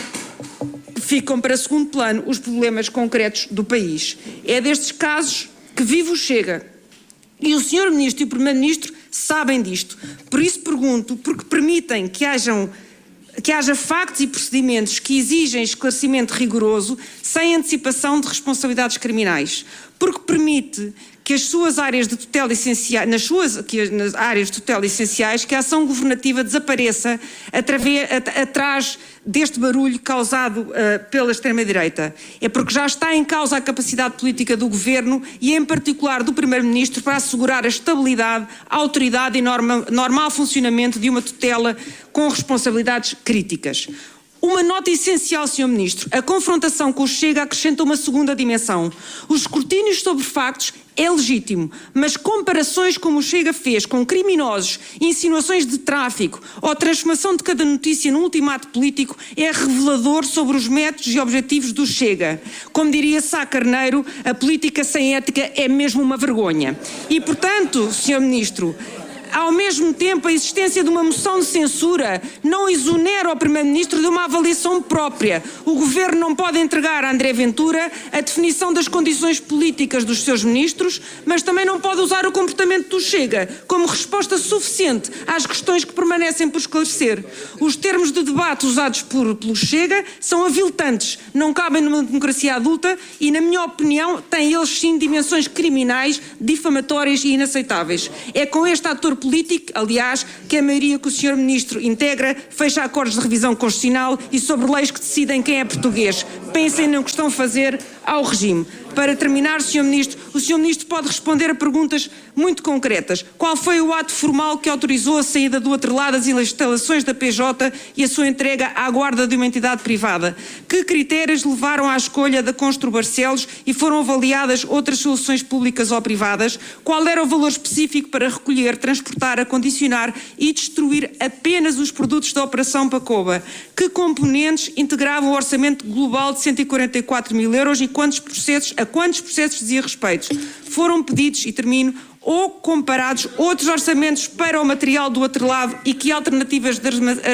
ficam para segundo plano os problemas concretos do país. É destes casos que vive o Chega. E o senhor Ministro e o Primeiro-Ministro sabem disto. Por isso pergunto, porque permitem que hajam que haja factos e procedimentos que exigem esclarecimento rigoroso sem antecipação de responsabilidades criminais, porque permite que as suas áreas de tutela essenciais, nas suas que nas áreas de tutela essenciais, que a ação governativa desapareça através, at, atrás deste barulho causado uh, pela extrema-direita. É porque já está em causa a capacidade política do Governo e, em particular, do Primeiro-Ministro para assegurar a estabilidade, a autoridade e norma, normal funcionamento de uma tutela com responsabilidades críticas. Uma nota essencial, senhor Ministro, a confrontação com o Chega acrescenta uma segunda dimensão. Os escrutínios sobre factos é legítimo, mas comparações como o Chega fez com criminosos, insinuações de tráfico ou transformação de cada notícia num ultimato político é revelador sobre os métodos e objetivos do Chega. Como diria Sá Carneiro, a política sem ética é mesmo uma vergonha. E, portanto, senhor Ministro, ao mesmo tempo, a existência de uma moção de censura não exonera o Primeiro-Ministro de uma avaliação própria. O Governo não pode entregar a André Ventura a definição das condições políticas dos seus ministros, mas também não pode usar o comportamento do Chega como resposta suficiente às questões que permanecem por esclarecer. Os termos de debate usados por, pelo Chega são aviltantes, não cabem numa democracia adulta e, na minha opinião, têm eles sim dimensões criminais, difamatórias e inaceitáveis. É com este ator político, aliás, que a maioria que o senhor Ministro integra fecha acordos de revisão constitucional e sobre leis que decidem quem é português. Pensem no que estão a fazer ao regime. Para terminar, senhor Ministro, o senhor Ministro pode responder a perguntas muito concretas. Qual foi o ato formal que autorizou a saída do atrelado das instalações da P J e a sua entrega à guarda de uma entidade privada? Que critérios levaram à escolha da Constru Barcelos e foram avaliadas outras soluções públicas ou privadas? Qual era o valor específico para recolher, transportar, acondicionar e destruir apenas os produtos da Operação Pacoba? Que componentes integravam o orçamento global de cento e quarenta e quatro mil euros e quantos processos a quantos processos dizia respeito? Foram pedidos, e termino, ou comparados outros orçamentos para o material do outro lado e que alternativas de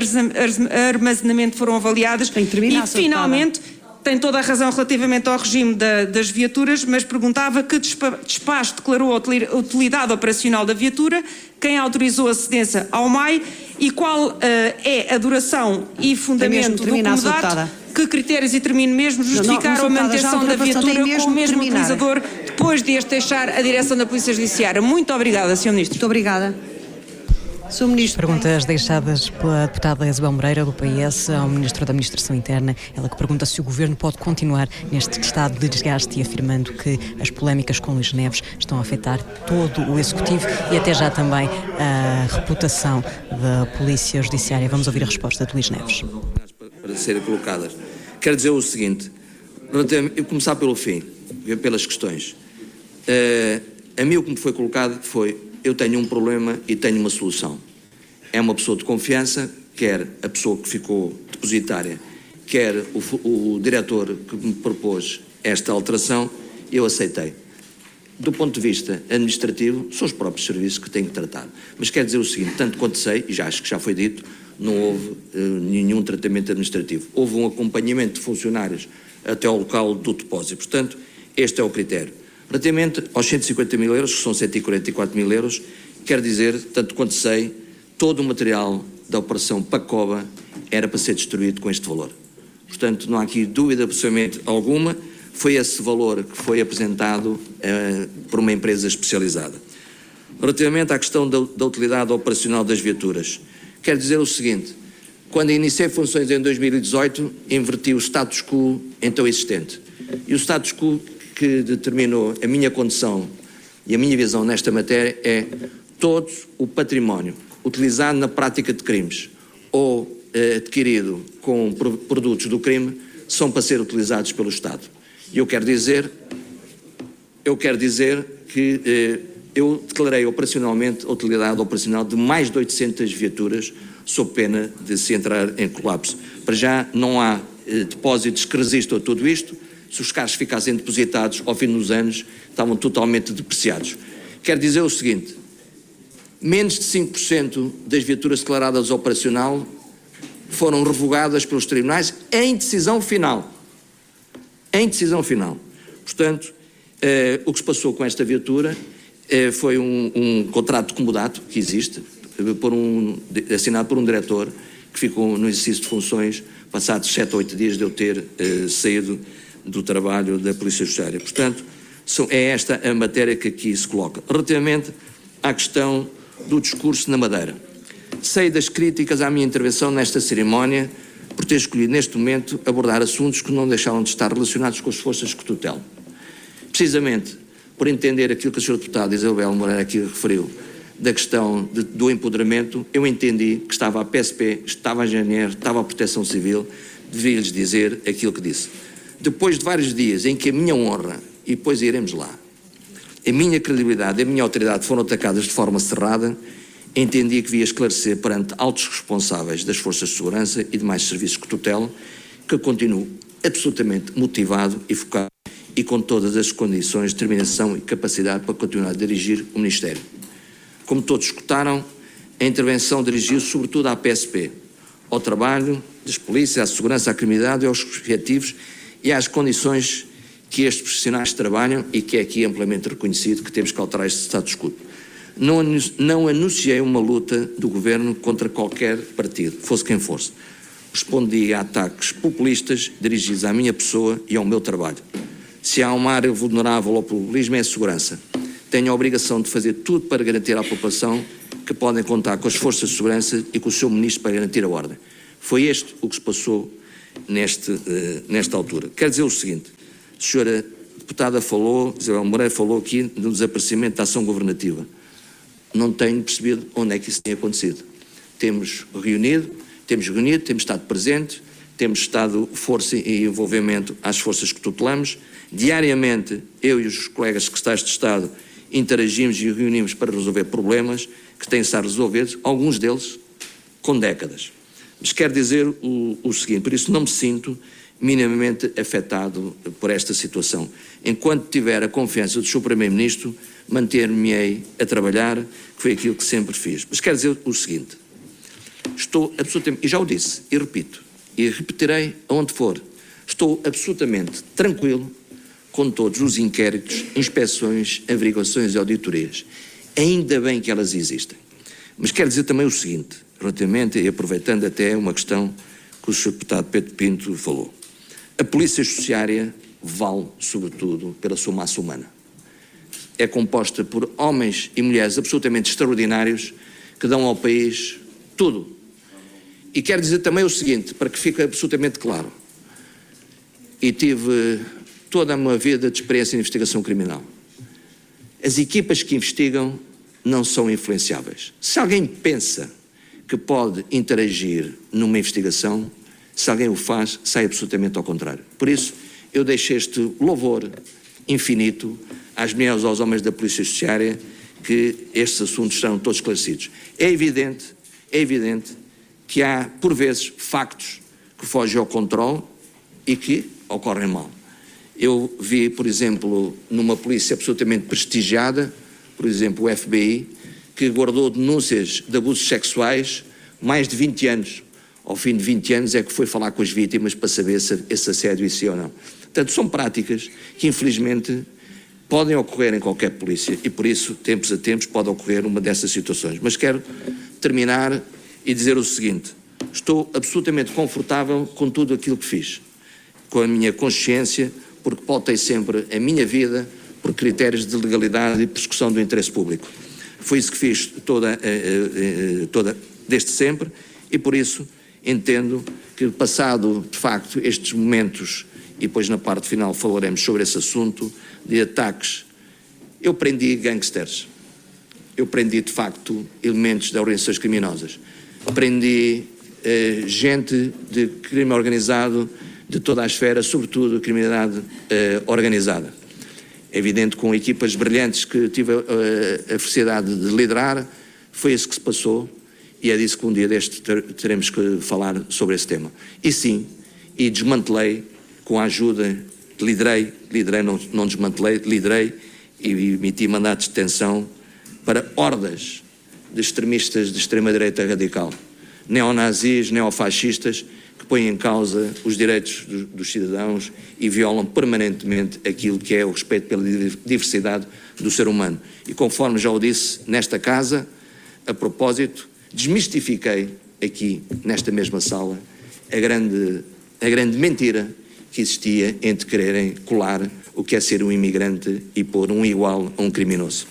armazenamento foram avaliadas? Tem que terminar, e finalmente, tem toda a razão relativamente ao regime da, das viaturas, mas perguntava que despacho declarou a utilidade operacional da viatura, quem autorizou a cedência ao M A I e qual uh, é a duração e fundamento do comodato? Que critérios, e termino mesmo, justificaram não, não, a manutenção da viatura com o mesmo terminar. utilizador depois de este deixar a direção da Polícia Judiciária? Muito obrigada, senhor Ministro. Muito obrigada. senhor Ministro. Perguntas deixadas pela deputada Isabel Moreira, do P S, ao Ministro da Administração Interna. Ela que pergunta se o Governo pode continuar neste estado de desgaste e afirmando que as polémicas com Luís Neves estão a afetar todo o Executivo e até já também a reputação da Polícia Judiciária. Vamos ouvir a resposta de Luís Neves. Para serem colocadas. Quero dizer o seguinte, eu começar pelo fim, pelas questões. Uh, a mim o que me foi colocado foi, eu tenho um problema e tenho uma solução. É uma pessoa de confiança, quer a pessoa que ficou depositária, quer o, o diretor que me propôs esta alteração, eu aceitei. Do ponto de vista administrativo, são os próprios serviços que têm que tratar. Mas quero dizer o seguinte, tanto quanto sei, e já acho que já foi dito, não houve uh, nenhum tratamento administrativo. Houve um acompanhamento de funcionários até ao local do depósito. Portanto, este é o critério. Relativamente aos cento e cinquenta mil euros, que são cento e quarenta e quatro mil euros, quero dizer, tanto quanto sei, todo o material da Operação Pacoba era para ser destruído com este valor. Portanto, não há aqui dúvida absolutamente alguma, foi esse valor que foi apresentado uh, por uma empresa especializada. Relativamente à questão da, da utilidade operacional das viaturas, quero dizer o seguinte, quando iniciei funções em dois mil e dezoito, inverti o status quo então existente. E o status quo que determinou a minha condição e a minha visão nesta matéria é todo o património utilizado na prática de crimes ou eh, adquirido com produtos do crime são para ser utilizados pelo Estado. E eu quero dizer, eu quero dizer que eh, eu declarei operacionalmente a utilidade operacional de mais de oitocentas viaturas sob pena de se entrar em colapso. Para já não há eh, depósitos que resistam a tudo isto. Se os carros ficassem depositados ao fim dos anos, estavam totalmente depreciados. Quero dizer o seguinte, menos de cinco por cento das viaturas declaradas operacional foram revogadas pelos tribunais em decisão final. Em decisão final. Portanto, eh, o que se passou com esta viatura eh, foi um, um contrato de comodato que existe, por um, assinado por um diretor que ficou no exercício de funções passados sete ou oito dias de eu ter eh, saído do trabalho da Polícia Judiciária. Portanto, são, é esta a matéria que aqui se coloca. Relativamente à questão do discurso na Madeira. Sei das críticas à minha intervenção nesta cerimónia por ter escolhido neste momento abordar assuntos que não deixaram de estar relacionados com as forças que tutelam. Precisamente por entender aquilo que a senhora deputada Isabel Moreira aqui referiu, da questão de, do empoderamento, eu entendi que estava a P S P, estava a G N R, estava a Proteção Civil, devia-lhes dizer aquilo que disse. Depois de vários dias em que a minha honra, e depois iremos lá, a minha credibilidade, a minha autoridade foram atacadas de forma cerrada, entendi que devia esclarecer perante altos responsáveis das forças de segurança e demais serviços que tutelam, que eu continuo absolutamente motivado e focado e com todas as condições, determinação e capacidade para continuar a dirigir o Ministério. Como todos escutaram, a intervenção dirigiu-se sobretudo à P S P, ao trabalho das polícias, à segurança, à criminalidade e aos objetivos e às condições que estes profissionais trabalham e que é aqui amplamente reconhecido que temos que alterar este status quo. Não, não anunciei uma luta do Governo contra qualquer partido, fosse quem fosse. Respondi a ataques populistas dirigidos à minha pessoa e ao meu trabalho. Se há uma área vulnerável ao populismo é a segurança. Tenho a obrigação de fazer tudo para garantir à população que podem contar com as forças de segurança e com o seu ministro para garantir a ordem. Foi este o que se passou neste, uh, nesta altura. Quero dizer o seguinte, a senhora deputada falou, Isabel Moreira falou aqui do desaparecimento da ação governativa. Não tenho percebido onde é que isso tem acontecido. Temos reunido, temos reunido, temos estado presentes, temos estado força e envolvimento às forças que tutelamos. Diariamente, eu e os colegas secretários de Estado interagimos e reunimos para resolver problemas que têm estado resolvidos, alguns deles com décadas. Mas quero dizer o, o seguinte, por isso não me sinto minimamente afetado por esta situação. Enquanto tiver a confiança do senhor Primeiro-Ministro, manter-me-ei a trabalhar, que foi aquilo que sempre fiz. Mas quero dizer o seguinte, estou absolutamente, e já o disse, e repito, e repetirei aonde for, estou absolutamente tranquilo com todos os inquéritos, inspeções, averiguações e auditorias. Ainda bem que elas existem. Mas quero dizer também o seguinte, relativamente e aproveitando até uma questão que o senhor deputado Pedro Pinto falou. A Polícia Judiciária vale, sobretudo, pela sua massa humana. É composta por homens e mulheres absolutamente extraordinários que dão ao país tudo. E quero dizer também o seguinte, para que fique absolutamente claro, e tive toda uma vida de experiência em investigação criminal. As equipas que investigam não são influenciáveis. Se alguém pensa que pode interagir numa investigação, se alguém o faz, sai absolutamente ao contrário. Por isso, eu deixo este louvor infinito às mulheres e aos homens da Polícia Judiciária que estes assuntos serão todos esclarecidos. É evidente, é evidente que há, por vezes, factos que fogem ao controle e que ocorrem mal. Eu vi, por exemplo, numa polícia absolutamente prestigiada, por exemplo, o F B I, que guardou denúncias de abusos sexuais mais de vinte anos. Ao fim de vinte anos é que foi falar com as vítimas para saber se esse assédio existia ou não. Portanto, são práticas que, infelizmente, podem ocorrer em qualquer polícia e, por isso, tempos a tempos, pode ocorrer uma dessas situações. Mas quero terminar e dizer o seguinte, estou absolutamente confortável com tudo aquilo que fiz, com a minha consciência, porque pautei sempre a minha vida por critérios de legalidade e persecução do interesse público. Foi isso que fiz toda, toda, desde sempre e, por isso, entendo que, passado, de facto, estes momentos, e depois na parte final falaremos sobre esse assunto, de ataques, eu prendi gangsters, eu prendi, de facto, elementos de organizações criminosas, prendi eh, gente de crime organizado de toda a esfera, sobretudo a criminalidade eh, organizada. É evidente, com equipas brilhantes que tive a, a, a felicidade de liderar, foi isso que se passou e é disso que um dia deste ter, teremos que falar sobre esse tema. E sim, e desmantelei, com a ajuda, liderei, liderei não, não desmantelei, liderei e emiti mandatos de detenção para hordas de extremistas de extrema-direita radical, neonazis, neofascistas, que põem em causa os direitos do, dos cidadãos e violam permanentemente aquilo que é o respeito pela diversidade do ser humano. E conforme já o disse nesta casa, a propósito, desmistifiquei aqui, nesta mesma sala, a grande, a grande mentira que existia entre quererem colar o que é ser um imigrante e pôr um igual a um criminoso.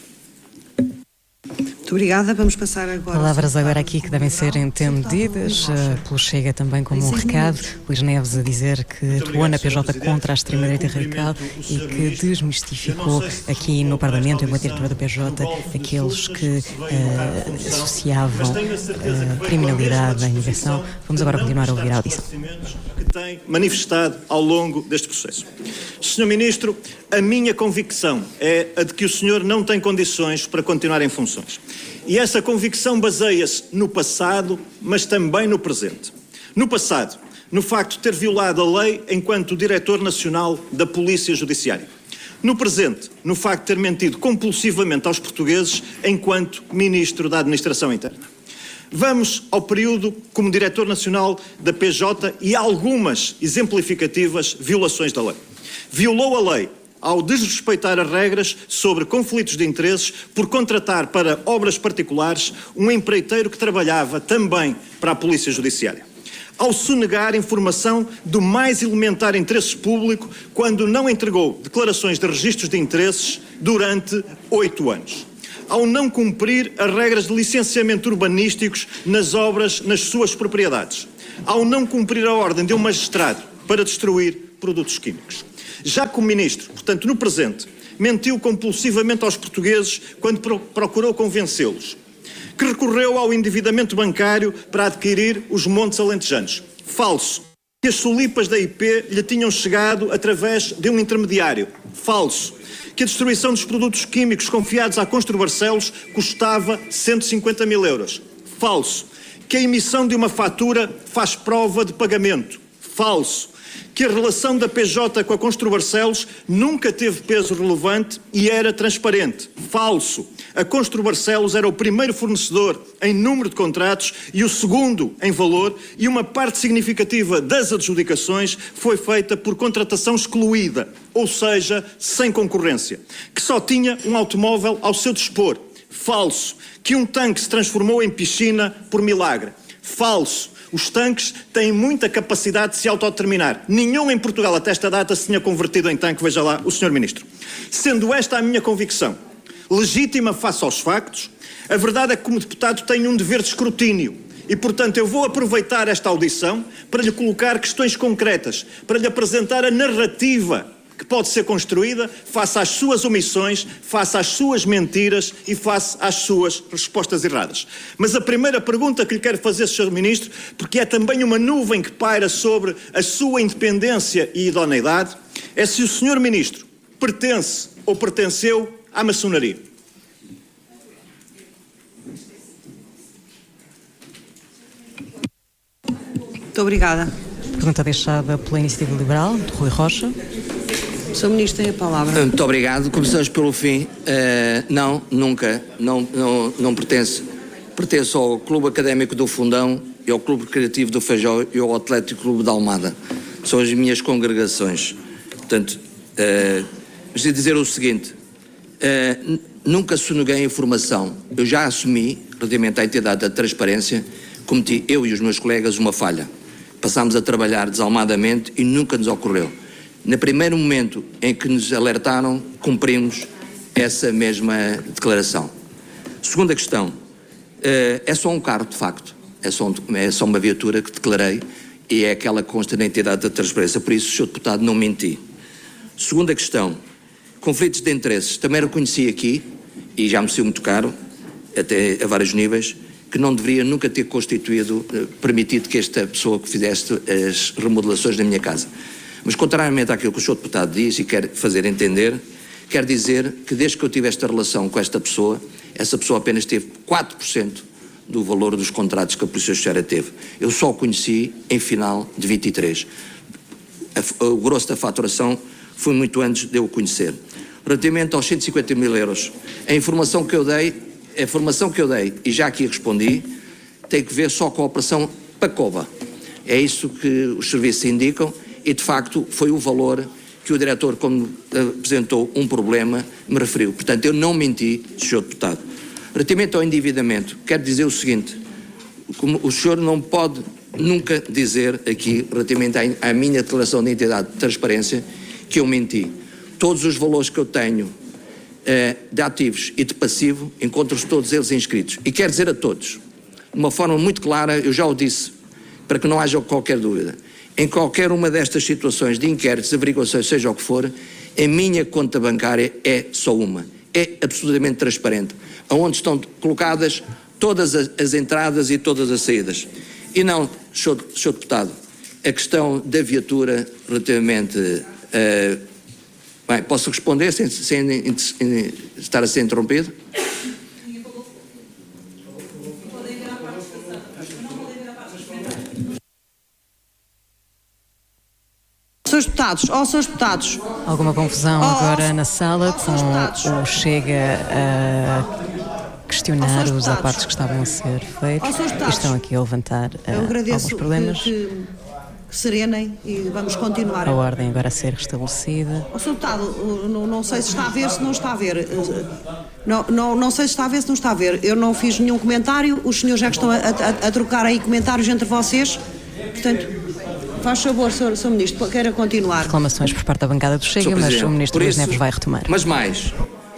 Muito obrigada. Vamos passar agora... Palavras agora aqui que devem ser entendidas uh, pelo Chega também como um recado. Luís Neves a dizer que atuou na P J contra a extrema-direita radical e que desmistificou aqui no Parlamento, enquanto diretora da P J, aqueles que uh, associavam uh, criminalidade à imigração. Vamos agora continuar a ouvir a audição. Que tem manifestado ao longo deste processo. senhor Ministro, a minha convicção é a de que o senhor não tem condições para continuar em funções. E essa convicção baseia-se no passado, mas também no presente. No passado, no facto de ter violado a lei enquanto Diretor Nacional da Polícia Judiciária. No presente, no facto de ter mentido compulsivamente aos portugueses enquanto Ministro da Administração Interna. Vamos ao período como Diretor Nacional da P J e algumas exemplificativas violações da lei. Violou a lei ao desrespeitar as regras sobre conflitos de interesses por contratar para obras particulares um empreiteiro que trabalhava também para a Polícia Judiciária. Ao sonegar informação do mais elementar interesse público quando não entregou declarações de registros de interesses durante oito anos. Ao não cumprir as regras de licenciamento urbanísticos nas obras nas suas propriedades. Ao não cumprir a ordem de um magistrado para destruir produtos químicos. Já como Ministro, portanto no presente, mentiu compulsivamente aos portugueses quando pro- procurou convencê-los. Que recorreu ao endividamento bancário para adquirir os montes alentejanos. Falso. Que as solipas da I P lhe tinham chegado através de um intermediário. Falso. Que a destruição dos produtos químicos confiados à Constru Barcelos custava cento e cinquenta mil euros. Falso. Que a emissão de uma fatura faz prova de pagamento. Falso. Que a relação da P J com a Constru Barcelos nunca teve peso relevante e era transparente. Falso. A Constru Barcelos era o primeiro fornecedor em número de contratos e o segundo em valor, e uma parte significativa das adjudicações foi feita por contratação excluída, ou seja, sem concorrência, que só tinha um automóvel ao seu dispor. Falso. Que um tanque se transformou em piscina por milagre. Falso. Os tanques têm muita capacidade de se autodeterminar. Nenhum em Portugal até esta data se tinha convertido em tanque, veja lá o senhor Ministro. Sendo esta a minha convicção, legítima face aos factos, a verdade é que como deputado tenho um dever de escrutínio e, portanto, eu vou aproveitar esta audição para lhe colocar questões concretas, para lhe apresentar a narrativa que pode ser construída face às suas omissões, face às suas mentiras e face às suas respostas erradas. Mas a primeira pergunta que lhe quero fazer, senhor Ministro, porque é também uma nuvem que paira sobre a sua independência e idoneidade, é se o senhor Ministro pertence ou pertenceu à maçonaria. Muito obrigada. Pergunta deixada pela Iniciativa Liberal, de Rui Rocha. senhor Ministro tem a palavra. Muito obrigado. Começamos pelo fim. Uh, não, nunca. Não, não, não pertence. Pertence ao Clube Académico do Fundão e ao Clube Recreativo do Feijó e ao Atlético Clube da Almada. São as minhas congregações. Portanto, uh, preciso dizer o seguinte. Uh, nunca soneguei informação. Eu já assumi, relativamente à entidade da transparência, cometi eu e os meus colegas uma falha. Passámos a trabalhar desalmadamente e nunca nos ocorreu. No primeiro momento em que nos alertaram, cumprimos essa mesma declaração. Segunda questão, é só um carro de facto, é só, um, é só uma viatura que declarei e é aquela que consta na entidade da transparência, por isso, senhor Deputado, não menti. Segunda questão, conflitos de interesses, também reconheci aqui, e já me saiu muito caro, até a vários níveis, que não deveria nunca ter constituído, permitido que esta pessoa que fizesse as remodelações na minha casa. Mas, contrariamente àquilo que o senhor Deputado diz e quer fazer entender, quer dizer que desde que eu tive esta relação com esta pessoa, essa pessoa apenas teve quatro por cento do valor dos contratos que a Polícia Judiciária teve. Eu só o conheci em final de vinte e três. O grosso da faturação foi muito antes de eu o conhecer. Relativamente aos cento e cinquenta mil euros, a informação que eu dei, a informação que eu dei, e já aqui respondi, tem que ver só com a operação Pacova. É isso que os serviços indicam. E, de facto, foi o valor que o diretor, quando apresentou um problema, me referiu. Portanto, eu não menti, senhor Deputado. Relativamente ao endividamento, quero dizer o seguinte, como o senhor não pode nunca dizer aqui, relativamente à, à minha declaração de entidade de transparência, que eu menti. Todos os valores que eu tenho eh, de ativos e de passivo, encontro-se todos eles inscritos. E quero dizer a todos, de uma forma muito clara, eu já o disse, para que não haja qualquer dúvida, em qualquer uma destas situações de inquéritos, averiguações, seja o que for, a minha conta bancária é só uma. É absolutamente transparente. Onde estão colocadas todas as, as entradas e todas as saídas. E não, senhor, senhor Deputado, a questão da viatura relativamente... Uh, bem, posso responder sem, sem, sem estar a ser interrompido? senhores Deputados, deputados, ó, senhores deputados. Alguma confusão Oh, agora oh, na sala oh, com deputados. o Chega a questionar Oh, os deputados. acordos que estavam a ser feitos Oh, e deputados. estão aqui a levantar uh, Eu agradeço alguns problemas. que, que, que serenem e vamos continuar. A ordem agora a ser restabelecida. Ó, senhor deputado, uh, não, não sei se está a ver, se não está a ver. Uh, Não, não, não sei se está a ver, se não está a ver. Eu não fiz nenhum comentário, os senhores já que estão a, a, a trocar aí comentários entre vocês. Portanto, faz favor, senhor, senhor Ministro, queira continuar. Reclamações por parte da bancada do Chega, senhor mas Presidente, o Ministro por Luís isso- Neves vai retomar. Mas mais,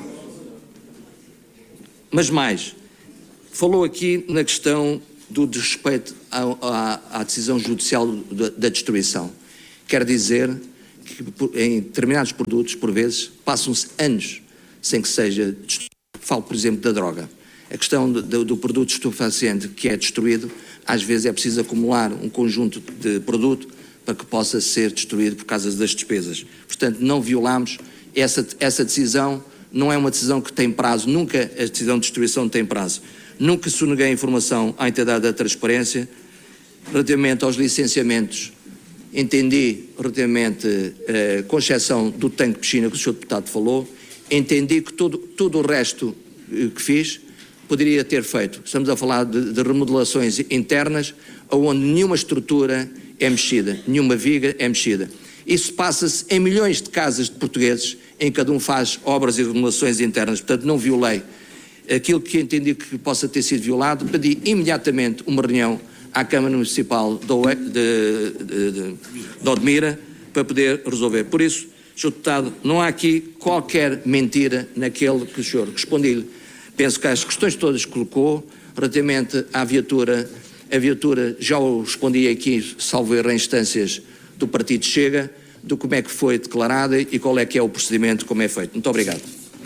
mas mais, falou aqui na questão do desrespeito à, à, à decisão judicial da, da destruição. Quer dizer que por- em determinados produtos, por vezes, passam-se anos sem que seja destruído. Falo, por exemplo, da droga. A questão do, do, do produto estupefaciente que é destruído, às vezes é preciso acumular um conjunto de produto para que possa ser destruído por causa das despesas. Portanto, não violamos essa, essa decisão, não é uma decisão que tem prazo, nunca a decisão de destruição tem prazo. Nunca soneguei informação à entidade da transparência. Relativamente aos licenciamentos, entendi, relativamente, eh, com exceção do tanque de piscina que o senhor deputado falou, entendi que todo, todo o resto eh, que fiz poderia ter feito. Estamos a falar de, de remodelações internas, onde nenhuma estrutura é mexida, nenhuma viga é mexida. Isso passa-se em milhões de casas de portugueses, em cada um faz obras e remodelações internas. Portanto, não violei aquilo que entendi que possa ter sido violado. Pedi imediatamente uma reunião à Câmara Municipal de, Oe- de, de, de, de Odmira para poder resolver. Por isso, senhor Deputado, não há aqui qualquer mentira naquele que o senhor respondi-lhe. Penso que as questões todas que colocou, relativamente à viatura, a viatura já o respondi aqui, salvo erro, em instâncias do Partido Chega, do como é que foi declarada e qual é que é o procedimento, como é feito. Muito obrigado.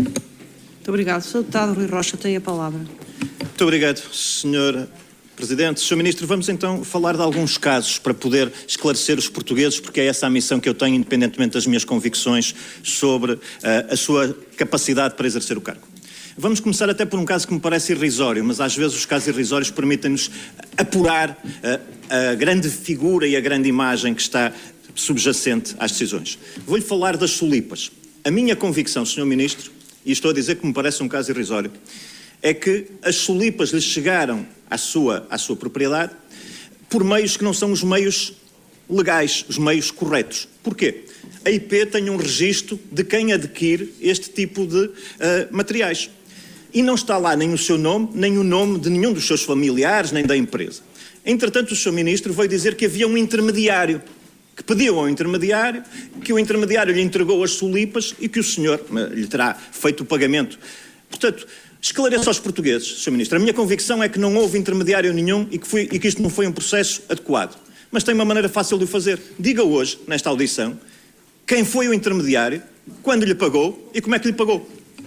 Muito obrigado. senhor Deputado Rui Rocha tem a palavra. Muito obrigado, senhor Presidente. senhor Ministro, vamos então falar de alguns casos para poder esclarecer os portugueses, porque é essa a missão que eu tenho, independentemente das minhas convicções sobre uh, a sua capacidade para exercer o cargo. Vamos começar até por um caso que me parece irrisório, mas às vezes os casos irrisórios permitem-nos apurar uh, a grande figura e a grande imagem que está subjacente às decisões. Vou-lhe falar das solipas. A minha convicção, senhor Ministro, e estou a dizer que me parece um caso irrisório, é que as solipas lhe chegaram à sua, à sua propriedade por meios que não são os meios legais, os meios corretos. Porquê? A I P tem um registro de quem adquire este tipo de uh, materiais. E não está lá nem o seu nome, nem o nome de nenhum dos seus familiares, nem da empresa. Entretanto, o senhor Ministro veio dizer que havia um intermediário, que pediu ao intermediário, que o intermediário lhe entregou as solipas e que o senhor uh, lhe terá feito o pagamento. Portanto, esclareça aos portugueses, senhor Ministro, a minha convicção é que não houve intermediário nenhum e que, foi, e que isto não foi um processo adequado. Mas tem uma maneira fácil de o fazer. Diga hoje, nesta audição, quem foi o intermediário, quando lhe pagou e como é que lhe pagou.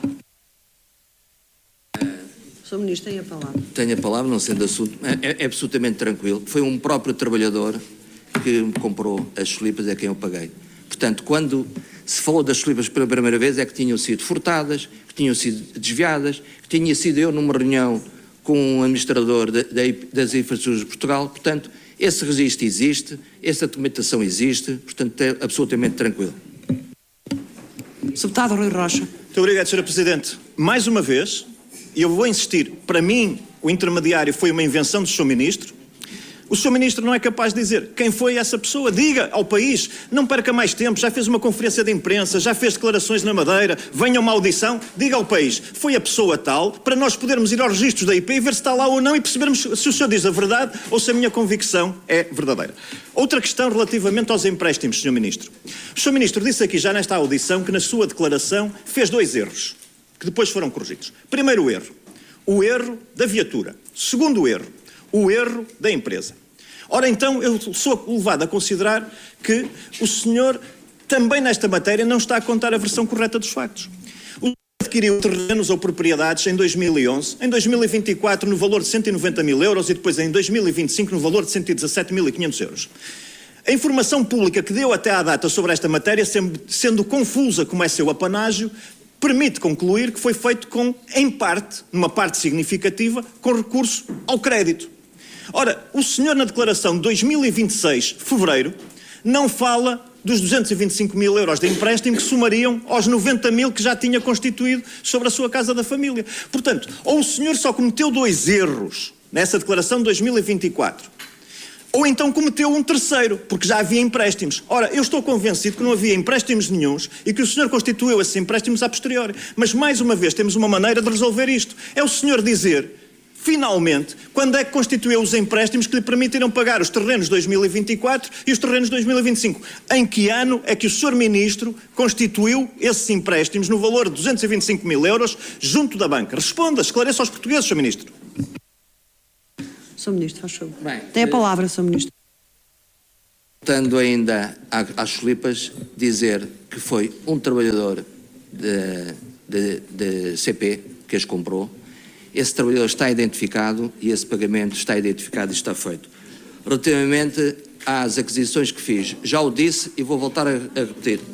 senhor Ministro tem a palavra. Tenho a palavra, não sendo assunto, é, é absolutamente tranquilo. Foi um próprio trabalhador que me comprou as solipas, é quem eu paguei. Portanto, quando se falou das solipas pela primeira vez, é que tinham sido furtadas, que tinham sido desviadas, que tinha sido eu numa reunião com um administrador de, de, das infraestruturas de Portugal. Portanto, esse registro existe, essa documentação existe, portanto, é absolutamente tranquilo. senhor Deputado Rui Rocha. Muito obrigado, senhor Presidente. Mais uma vez, e eu vou insistir, para mim, o intermediário foi uma invenção do senhor Ministro. O senhor Ministro não é capaz de dizer quem foi essa pessoa. Diga ao país, não perca mais tempo, já fez uma conferência de imprensa, já fez declarações na Madeira, venha uma audição, diga ao país, foi a pessoa tal, para nós podermos ir aos registros da I P e ver se está lá ou não e percebermos se o senhor diz a verdade ou se a minha convicção é verdadeira. Outra questão relativamente aos empréstimos, senhor Ministro. O senhor Ministro disse aqui já nesta audição que na sua declaração fez dois erros, que depois foram corrigidos. Primeiro erro, o erro da viatura. Segundo erro, o erro da empresa. Ora, então, eu sou levado a considerar que o senhor, também nesta matéria, não está a contar a versão correta dos factos. O senhor adquiriu terrenos ou propriedades em dois mil e onze, em dois mil e vinte e quatro no valor de cento e noventa mil euros e depois em dois mil e vinte e cinco no valor de cento e dezassete mil e quinhentos euros. A informação pública que deu até à data sobre esta matéria, sendo confusa como é seu apanágio, permite concluir que foi feito com, em parte, numa parte significativa, com recurso ao crédito. Ora, o senhor na declaração de dois mil e vinte e seis, fevereiro, não fala dos duzentos e vinte e cinco mil euros de empréstimo que somariam aos noventa mil que já tinha constituído sobre a sua casa da família. Portanto, ou o senhor só cometeu dois erros nessa declaração de dois mil e vinte e quatro, ou então cometeu um terceiro, porque já havia empréstimos. Ora, eu estou convencido que não havia empréstimos nenhuns e que o senhor constituiu esses empréstimos a posteriori. Mas, mais uma vez, temos uma maneira de resolver isto. É o senhor dizer, finalmente, quando é que constituiu os empréstimos que lhe permitiram pagar os terrenos de dois mil e vinte e quatro e os terrenos de dois mil e vinte e cinco. Em que ano é que o senhor Ministro constituiu esses empréstimos no valor de duzentos e vinte e cinco mil euros junto da banca? Responda, esclareça aos portugueses, senhor Ministro. senhor Ministro, faz favor. Bem, Tem a palavra, senhor Ministro. Voltando ainda às cholipas, dizer que foi um trabalhador de, de, de C P que as comprou. Esse trabalhador está identificado e esse pagamento está identificado e está feito. Relativamente às aquisições que fiz, já o disse e vou voltar a, a repetir.